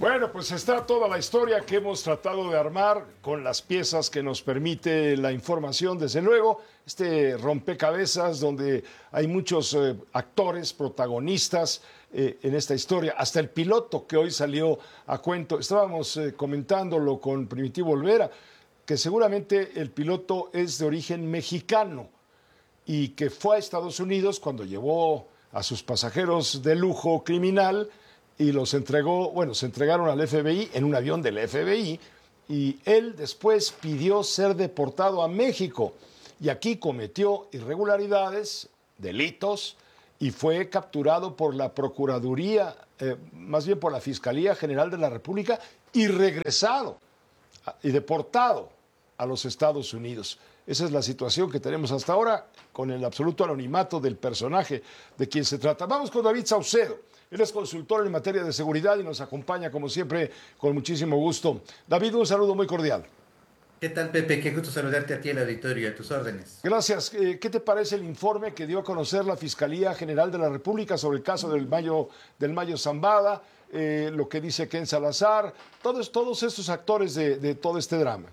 [SPEAKER 1] Bueno, pues está toda la historia que hemos tratado de armar con las piezas que nos permite la información, desde luego, este rompecabezas donde hay muchos eh, actores, protagonistas eh, en esta historia, hasta el piloto que hoy salió a cuento. Estábamos eh, comentándolo con Primitivo Olvera, que seguramente el piloto es de origen mexicano y que fue a Estados Unidos cuando llevó a sus pasajeros de lujo criminal y los entregó, bueno, se entregaron al F B I en un avión del F B I y él después pidió ser deportado a México y aquí cometió irregularidades, delitos y fue capturado por la Procuraduría, eh, más bien por la Fiscalía General de la República y regresado y deportado a los Estados Unidos. Esa es la situación que tenemos hasta ahora con el absoluto anonimato del personaje de quien se trata. Vamos con David Saucedo. Él es consultor en materia de seguridad y nos acompaña, como siempre, con muchísimo gusto. David, un saludo muy cordial.
[SPEAKER 11] ¿Qué tal, Pepe? Qué gusto saludarte a ti, el auditorio, a tus órdenes.
[SPEAKER 1] Gracias. ¿Qué te parece el informe que dio a conocer la Fiscalía General de la República sobre el caso del Mayo, del Mayo Zambada, eh, lo que dice Ken Salazar, todos, todos estos actores de, de todo este drama?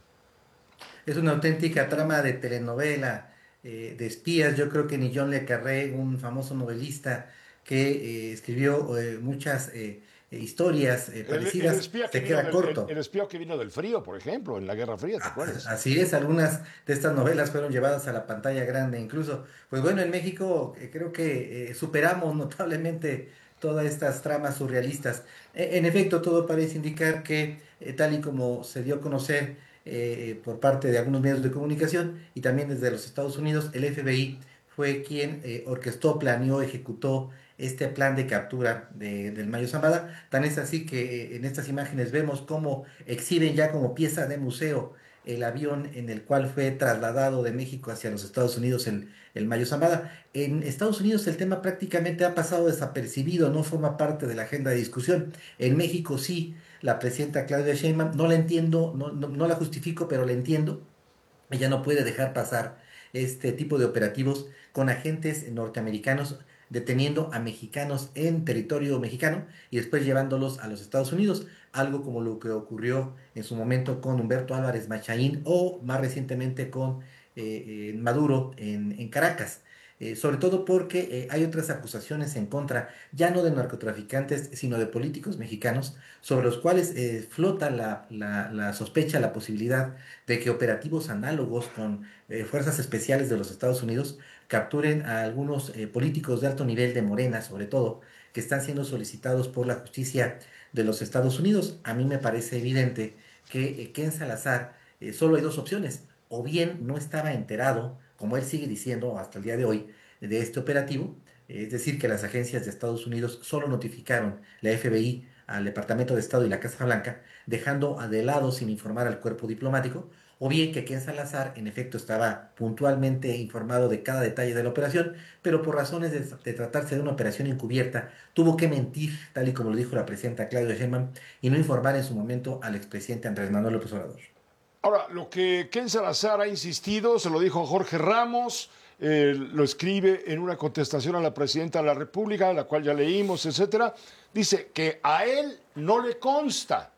[SPEAKER 11] Es una auténtica trama de telenovela, eh, de espías. Yo creo que ni John le Carré, un famoso novelista que eh, escribió eh, muchas eh, historias eh, parecidas,
[SPEAKER 1] el, el espía
[SPEAKER 11] se
[SPEAKER 1] que
[SPEAKER 11] queda
[SPEAKER 1] del,
[SPEAKER 11] corto.
[SPEAKER 1] El, el espía que vino del frío, por ejemplo, en la Guerra Fría, ¿te acuerdas?
[SPEAKER 11] Así es, algunas de estas novelas fueron llevadas a la pantalla grande incluso. Pues bueno, en México eh, creo que eh, superamos notablemente todas estas tramas surrealistas. Eh, en efecto, todo parece indicar que, eh, tal y como se dio a conocer eh, por parte de algunos medios de comunicación y también desde los Estados Unidos, el F B I fue quien eh, orquestó, planeó, ejecutó este plan de captura de, del Mayo Zambada. Tan es así que en estas imágenes vemos cómo exhiben ya como pieza de museo el avión en el cual fue trasladado de México hacia los Estados Unidos el, el Mayo Zambada. En Estados Unidos el tema prácticamente ha pasado desapercibido, no forma parte de la agenda de discusión. En México sí, la presidenta Claudia Sheinbaum, no la entiendo, no, no, no la justifico, pero la entiendo. Ella no puede dejar pasar este tipo de operativos con agentes norteamericanos deteniendo a mexicanos en territorio mexicano y después llevándolos a los Estados Unidos, algo como lo que ocurrió en su momento con Humberto Álvarez Machaín o más recientemente con eh, eh, Maduro en, en Caracas. Eh, sobre todo porque eh, hay otras acusaciones en contra, ya no de narcotraficantes, sino de políticos mexicanos, sobre los cuales eh, flota la, la, la sospecha, la posibilidad de que operativos análogos con eh, fuerzas especiales de los Estados Unidos capturen a algunos eh, políticos de alto nivel de Morena, sobre todo, que están siendo solicitados por la justicia de los Estados Unidos. A mí me parece evidente que eh, Ken Salazar, eh, solo hay dos opciones, o bien no estaba enterado, como él sigue diciendo hasta el día de hoy, de este operativo, es decir, que las agencias de Estados Unidos solo notificaron la F B I al Departamento de Estado y la Casa Blanca, dejando de lado sin informar al cuerpo diplomático, o bien que Ken Salazar en efecto estaba puntualmente informado de cada detalle de la operación, pero por razones de, de tratarse de una operación encubierta, tuvo que mentir, tal y como lo dijo la presidenta Claudia Sheinbaum, y no informar en su momento al expresidente Andrés Manuel López Obrador.
[SPEAKER 1] Ahora, lo que Ken Salazar ha insistido, se lo dijo Jorge Ramos, eh, lo escribe en una contestación a la presidenta de la República, la cual ya leímos, etcétera, dice que a él no le consta,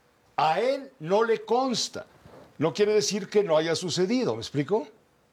[SPEAKER 1] a él no le consta. No quiere decir que no haya sucedido, ¿me explico?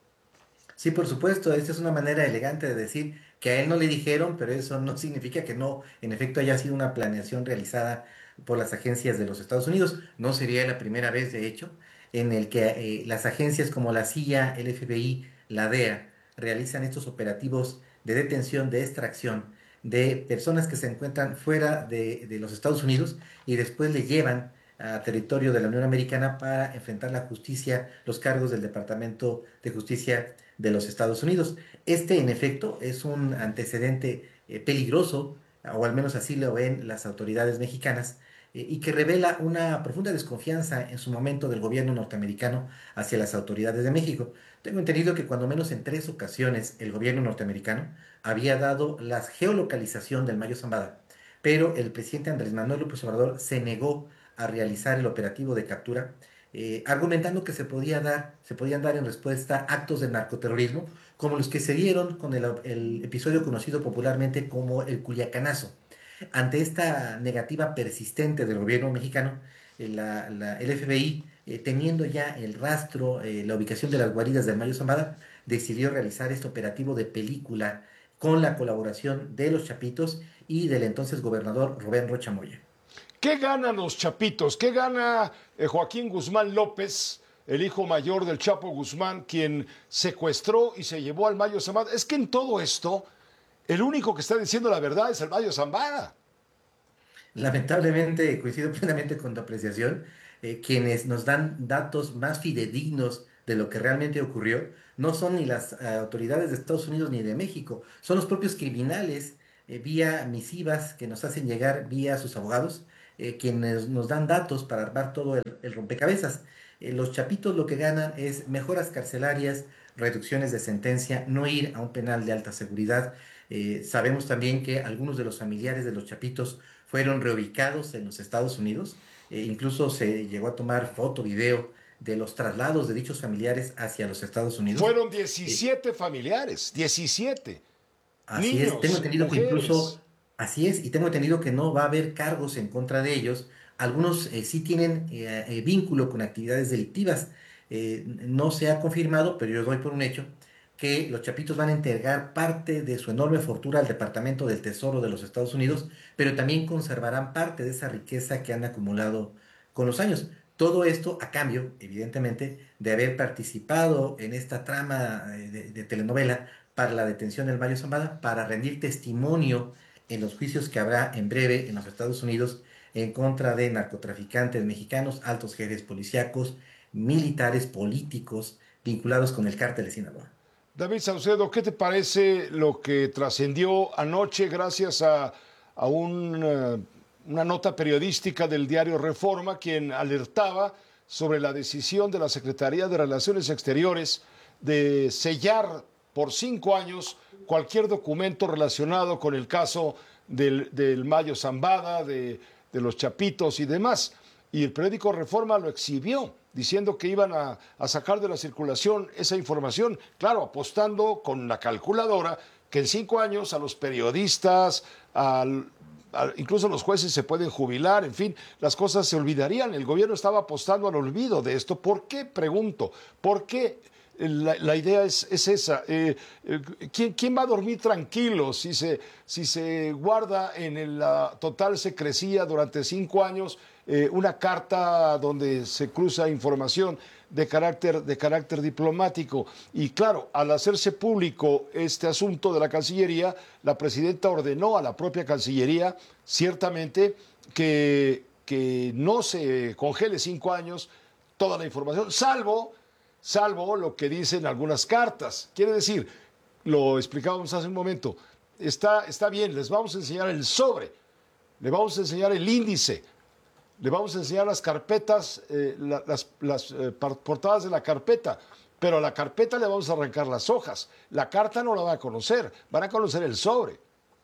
[SPEAKER 11] Sí, por supuesto, esta es una manera elegante de decir que a él no le dijeron, pero eso no significa que no, en efecto, haya sido una planeación realizada por las agencias de los Estados Unidos. No sería la primera vez, de hecho, en el que eh, las agencias como la C I A, el F B I, la D E A, realizan estos operativos de detención, de extracción de personas que se encuentran fuera de, de los Estados Unidos y después le llevan a territorio de la Unión Americana para enfrentar la justicia, los cargos del Departamento de Justicia de los Estados Unidos. Este, en efecto, es un antecedente eh, peligroso, o al menos así lo ven las autoridades mexicanas, eh, y que revela una profunda desconfianza en su momento del gobierno norteamericano hacia las autoridades de México. Tengo entendido que cuando menos en tres ocasiones el gobierno norteamericano había dado la geolocalización del Mayo Zambada, pero el presidente Andrés Manuel López Obrador se negó a realizar el operativo de captura, eh, argumentando que se, podía dar, se podían dar en respuesta a actos de narcoterrorismo, como los que se dieron con el, el episodio conocido popularmente como el Culiacanazo. Ante esta negativa persistente del gobierno mexicano, eh, la, la, el F B I, eh, teniendo ya el rastro, eh, la ubicación de las guaridas del Mayo Zambada, decidió realizar este operativo de película con la colaboración de los Chapitos y del entonces gobernador Rubén Rocha Moya.
[SPEAKER 1] ¿Qué ganan los Chapitos? ¿Qué gana eh, Joaquín Guzmán López, el hijo mayor del Chapo Guzmán, quien secuestró y se llevó al Mayo Zambada? Es que en todo esto, el único que está diciendo la verdad es el Mayo Zambada.
[SPEAKER 11] Lamentablemente, coincido plenamente con tu apreciación, eh, quienes nos dan datos más fidedignos de lo que realmente ocurrió, no son ni las uh, autoridades de Estados Unidos ni de México, son los propios criminales, eh, vía misivas que nos hacen llegar vía sus abogados, eh, quienes nos dan datos para armar todo el, el rompecabezas. Eh, los Chapitos lo que ganan es mejoras carcelarias, reducciones de sentencia, no ir a un penal de alta seguridad. Eh, sabemos también que algunos de los familiares de los Chapitos fueron reubicados en los Estados Unidos, eh, incluso se llegó a tomar foto, video de los traslados de dichos familiares hacia los Estados Unidos.
[SPEAKER 1] Fueron diecisiete eh, familiares, diecisiete.
[SPEAKER 11] Así
[SPEAKER 1] Niños,
[SPEAKER 11] es, tengo entendido
[SPEAKER 1] mujeres.
[SPEAKER 11] que incluso, así es, y tengo entendido que no va a haber cargos en contra de ellos. Algunos eh, sí tienen eh, eh, vínculo con actividades delictivas. Eh, no se ha confirmado, pero yo doy por un hecho que los Chapitos van a entregar parte de su enorme fortuna al Departamento del Tesoro de los Estados Unidos, pero también conservarán parte de esa riqueza que han acumulado con los años. Todo esto a cambio, evidentemente, de haber participado en esta trama de, de telenovela para la detención del Mayo Zambada, para rendir testimonio en los juicios que habrá en breve en los Estados Unidos en contra de narcotraficantes mexicanos, altos jefes policíacos, militares, políticos, vinculados con el cártel de Sinaloa.
[SPEAKER 1] David Saucedo, ¿qué te parece lo que trascendió anoche gracias a, a un, uh, una nota periodística del diario Reforma, quien alertaba sobre la decisión de la Secretaría de Relaciones Exteriores de sellar por cinco años cualquier documento relacionado con el caso del, del Mayo Zambada, de, de los Chapitos y demás? Y el periódico Reforma lo exhibió, diciendo que iban a, a sacar de la circulación esa información, claro, apostando con la calculadora que en cinco años a los periodistas, al, a, incluso los jueces se pueden jubilar, en fin, las cosas se olvidarían. El gobierno estaba apostando al olvido de esto. ¿Por qué? Pregunto, ¿por qué? La, la idea es, es esa. Eh, eh, ¿quién, ¿Quién va a dormir tranquilo si se, si se guarda en el, la total secrecía durante cinco años eh, una carta donde se cruza información de carácter, de carácter diplomático? Y claro, al hacerse público este asunto de la Cancillería, la presidenta ordenó a la propia Cancillería, ciertamente, que, que no se congele cinco años toda la información, salvo... salvo lo que dicen algunas cartas. Quiere decir, lo explicábamos hace un momento, está, está bien, les vamos a enseñar el sobre, le vamos a enseñar el índice, le vamos a enseñar las carpetas, eh, la, las, las eh, portadas de la carpeta, pero a la carpeta le vamos a arrancar las hojas. La carta no la van a conocer, van a conocer el sobre.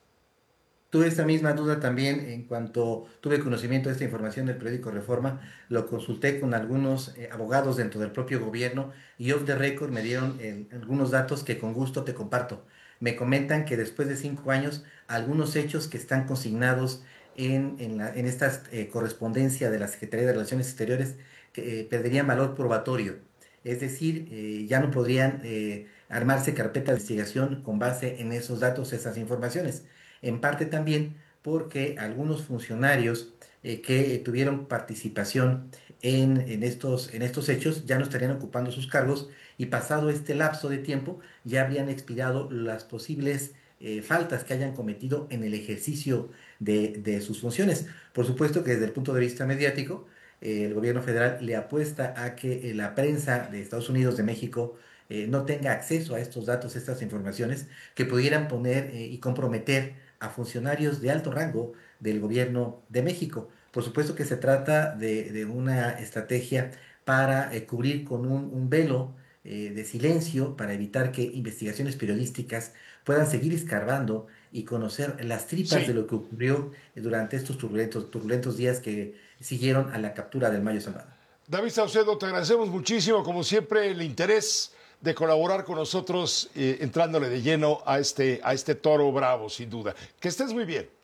[SPEAKER 11] Tuve esta misma duda también en cuanto tuve conocimiento de esta información del periódico Reforma, lo consulté con algunos eh, abogados dentro del propio gobierno y off the record me dieron eh, algunos datos que con gusto te comparto. Me comentan que después de cinco años, algunos hechos que están consignados en, en, la, en esta eh, correspondencia de la Secretaría de Relaciones Exteriores que, eh, perderían valor probatorio. Es decir, eh, ya no podrían eh, armarse carpetas de investigación con base en esos datos, esas informaciones. En parte también porque algunos funcionarios eh, que tuvieron participación en, en, estos, en estos hechos ya no estarían ocupando sus cargos y pasado este lapso de tiempo ya habrían expirado las posibles eh, faltas que hayan cometido en el ejercicio de, de sus funciones. Por supuesto que desde el punto de vista mediático, eh, el gobierno federal le apuesta a que eh, la prensa de Estados Unidos, de México, eh, no tenga acceso a estos datos, estas informaciones que pudieran poner eh, y comprometer a funcionarios de alto rango del gobierno de México. Por supuesto que se trata de, de una estrategia para eh, cubrir con un, un velo eh, de silencio para evitar que investigaciones periodísticas puedan seguir escarbando y conocer las tripas sí. de lo que ocurrió durante estos turbulentos, turbulentos días que siguieron a la captura del Mayo Zambada.
[SPEAKER 1] David Saucedo, te agradecemos muchísimo, como siempre, el interés de colaborar con nosotros, eh, entrándole de lleno a este, a este toro bravo, sin duda. Que estés muy bien.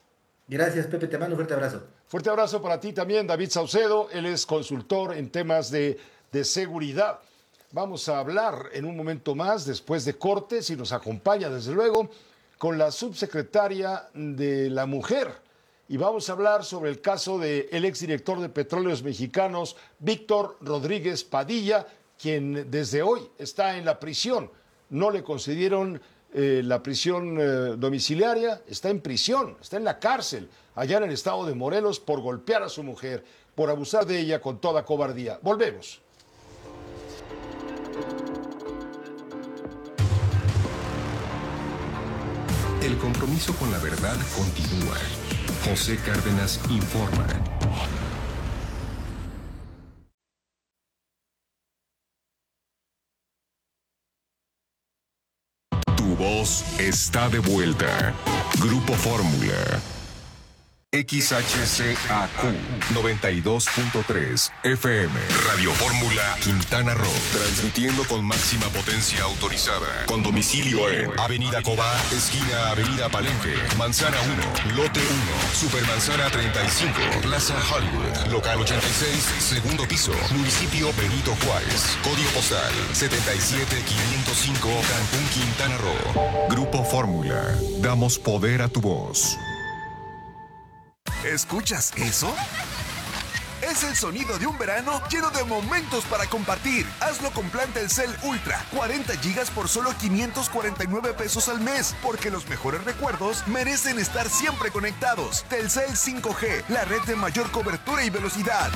[SPEAKER 11] Gracias, Pepe, te mando un fuerte abrazo.
[SPEAKER 1] Fuerte abrazo para ti también, David Saucedo. Él es consultor en temas de, de seguridad. Vamos a hablar en un momento más, después de cortes, y nos acompaña, desde luego, con la subsecretaria de la Mujer. Y vamos a hablar sobre el caso del exdirector de Petróleos Mexicanos, Víctor Rodríguez Padilla, quien desde hoy está en la prisión. No le concedieron eh, la prisión eh, domiciliaria, está en prisión, está en la cárcel, allá en el estado de Morelos, por golpear a su mujer, por abusar de ella con toda cobardía. Volvemos.
[SPEAKER 2] El compromiso con la verdad continúa. José Cárdenas informa. Tu voz está de vuelta. Grupo Fórmula. X H C A Q noventa y dos punto tres F M. Radio Fórmula Quintana Roo. Transmitiendo con máxima potencia autorizada. Con domicilio en Avenida Cobá, esquina Avenida Palenque, Manzana uno, Lote uno, Supermanzana treinta y cinco, Plaza Hollywood, Local ochenta y seis, segundo piso, Municipio Benito Juárez. Código postal setenta y siete quinientos cinco, Cancún, Quintana Roo. Grupo Fórmula. Damos poder a tu voz.
[SPEAKER 12] ¿Escuchas eso? Es el sonido de un verano lleno de momentos para compartir. Hazlo con plan Telcel Ultra, cuarenta gigas por solo quinientos cuarenta y nueve pesos al mes, porque los mejores recuerdos merecen estar siempre conectados. Telcel cinco G, la red de mayor cobertura y velocidad.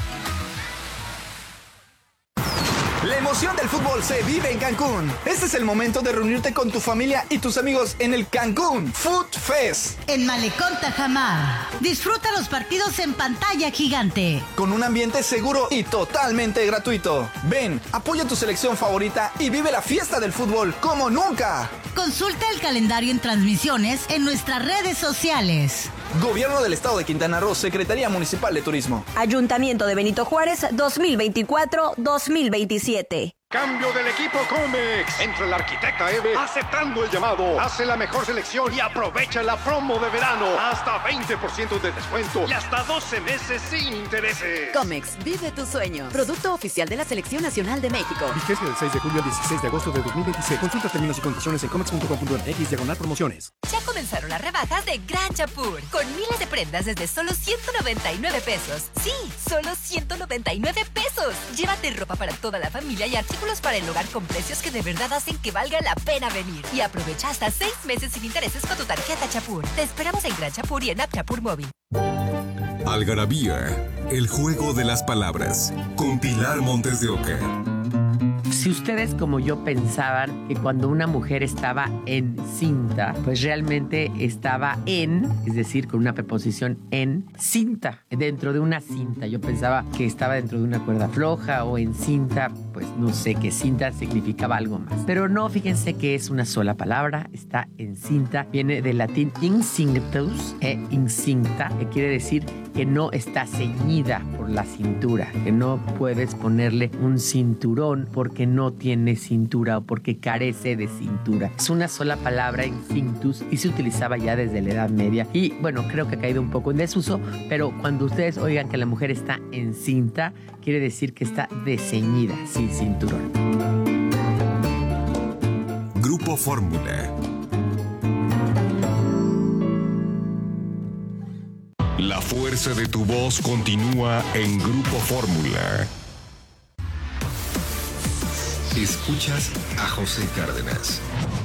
[SPEAKER 25] La emoción del fútbol se vive en Cancún. Este es el momento de reunirte con tu familia y tus amigos en el Cancún Food Fest.
[SPEAKER 26] En Malecón Tajamar. Disfruta los partidos en pantalla gigante.
[SPEAKER 25] Con un ambiente seguro y totalmente gratuito. Ven, apoya tu selección favorita y vive la fiesta del fútbol como nunca.
[SPEAKER 26] Consulta el calendario en transmisiones en nuestras redes sociales.
[SPEAKER 25] Gobierno del Estado de Quintana Roo, Secretaría Municipal de Turismo.
[SPEAKER 14] Ayuntamiento de Benito Juárez, dos mil veinticuatro dos mil veintisiete.
[SPEAKER 15] Cambio del equipo Comex. Entra el arquitecta Eve aceptando el llamado. Hace la mejor selección y aprovecha la promo de verano. Hasta veinte por ciento de descuento y hasta doce meses sin intereses.
[SPEAKER 18] Comex, vive tus sueños. Producto oficial de la Selección Nacional de México.
[SPEAKER 19] Vigencia del seis de julio al dieciséis de agosto de dos mil veintiséis. Consulta términos y condiciones en comex punto com punto m x diagonal promociones.
[SPEAKER 3] Ya comenzaron las rebajas de Gran Chapur. Con miles de prendas desde solo ciento noventa y nueve pesos. Sí, solo ciento noventa y nueve pesos. Llévate ropa para toda la familia y artículos para el hogar con precios que de verdad hacen que valga la pena venir. Y aprovecha hasta seis meses sin intereses con tu tarjeta Chapur. Te esperamos en Gran Chapur y en App Chapur Móvil.
[SPEAKER 2] Algarabía, el juego de las palabras. Con Pilar Montes de Oca.
[SPEAKER 8] Si ustedes como yo pensaban que cuando una mujer estaba encinta, pues realmente estaba en, es decir, con una preposición en cinta, dentro de una cinta. Yo pensaba que estaba dentro de una cuerda floja o en cinta, pues no sé, que cinta significaba algo más. Pero no, fíjense que es una sola palabra, está encinta, viene del latín incinctus e incinta, que quiere decir que no está ceñida por la cintura, que no puedes ponerle un cinturón porque no tiene cintura o porque carece de cintura. Es una sola palabra, incinctus, y se utilizaba ya desde la Edad Media. Y bueno, creo que ha caído un poco en desuso, pero cuando ustedes oigan que la mujer está encinta, quiere decir que está desceñida, sin cinturón.
[SPEAKER 2] Grupo Fórmula. La fuerza de tu voz continúa en Grupo Fórmula. Escuchas a José Cárdenas.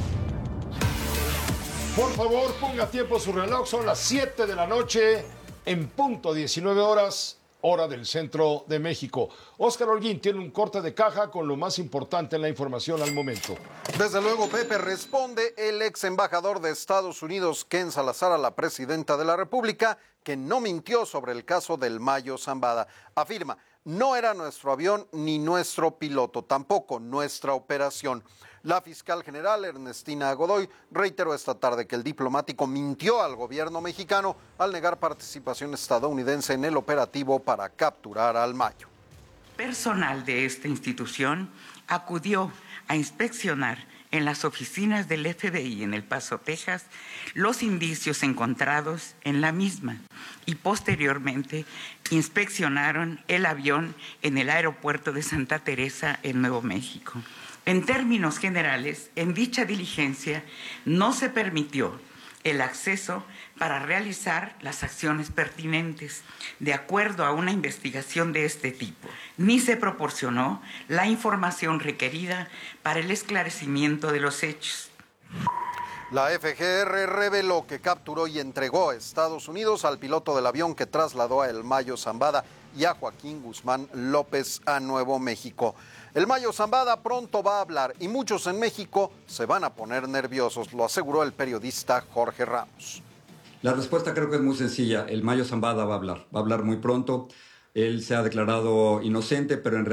[SPEAKER 1] Por favor, ponga tiempo su reloj. Son las siete de la noche, en punto diecinueve horas, hora del centro de México. Óscar Holguín tiene un corte de caja con lo más importante en la información al momento.
[SPEAKER 20] Desde luego, Pepe, responde el ex embajador de Estados Unidos, Ken Salazar, a la presidenta de la República, que no mintió sobre el caso del Mayo Zambada. Afirma: no era nuestro avión ni nuestro piloto, tampoco nuestra operación. La fiscal general Ernestina Godoy reiteró esta tarde que el diplomático mintió al gobierno mexicano al negar participación estadounidense en el operativo para capturar al Mayo.
[SPEAKER 16] Personal de esta institución acudió a inspeccionar en las oficinas del F B I en El Paso, Texas, los indicios encontrados en la misma y posteriormente inspeccionaron el avión en el aeropuerto de Santa Teresa en Nuevo México. En términos generales, en dicha diligencia no se permitió el acceso para realizar las acciones pertinentes de acuerdo a una investigación de este tipo, ni se proporcionó la información requerida para el esclarecimiento de los hechos.
[SPEAKER 20] La F G R reveló que capturó y entregó a Estados Unidos al piloto del avión que trasladó a El Mayo Zambada y a Joaquín Guzmán López a Nuevo México. El Mayo Zambada pronto va a hablar y muchos en México se van a poner nerviosos, lo aseguró el periodista Jorge Ramos.
[SPEAKER 4] La respuesta creo que es muy sencilla. El Mayo Zambada va a hablar, va a hablar muy pronto. Él se ha declarado inocente, pero en realidad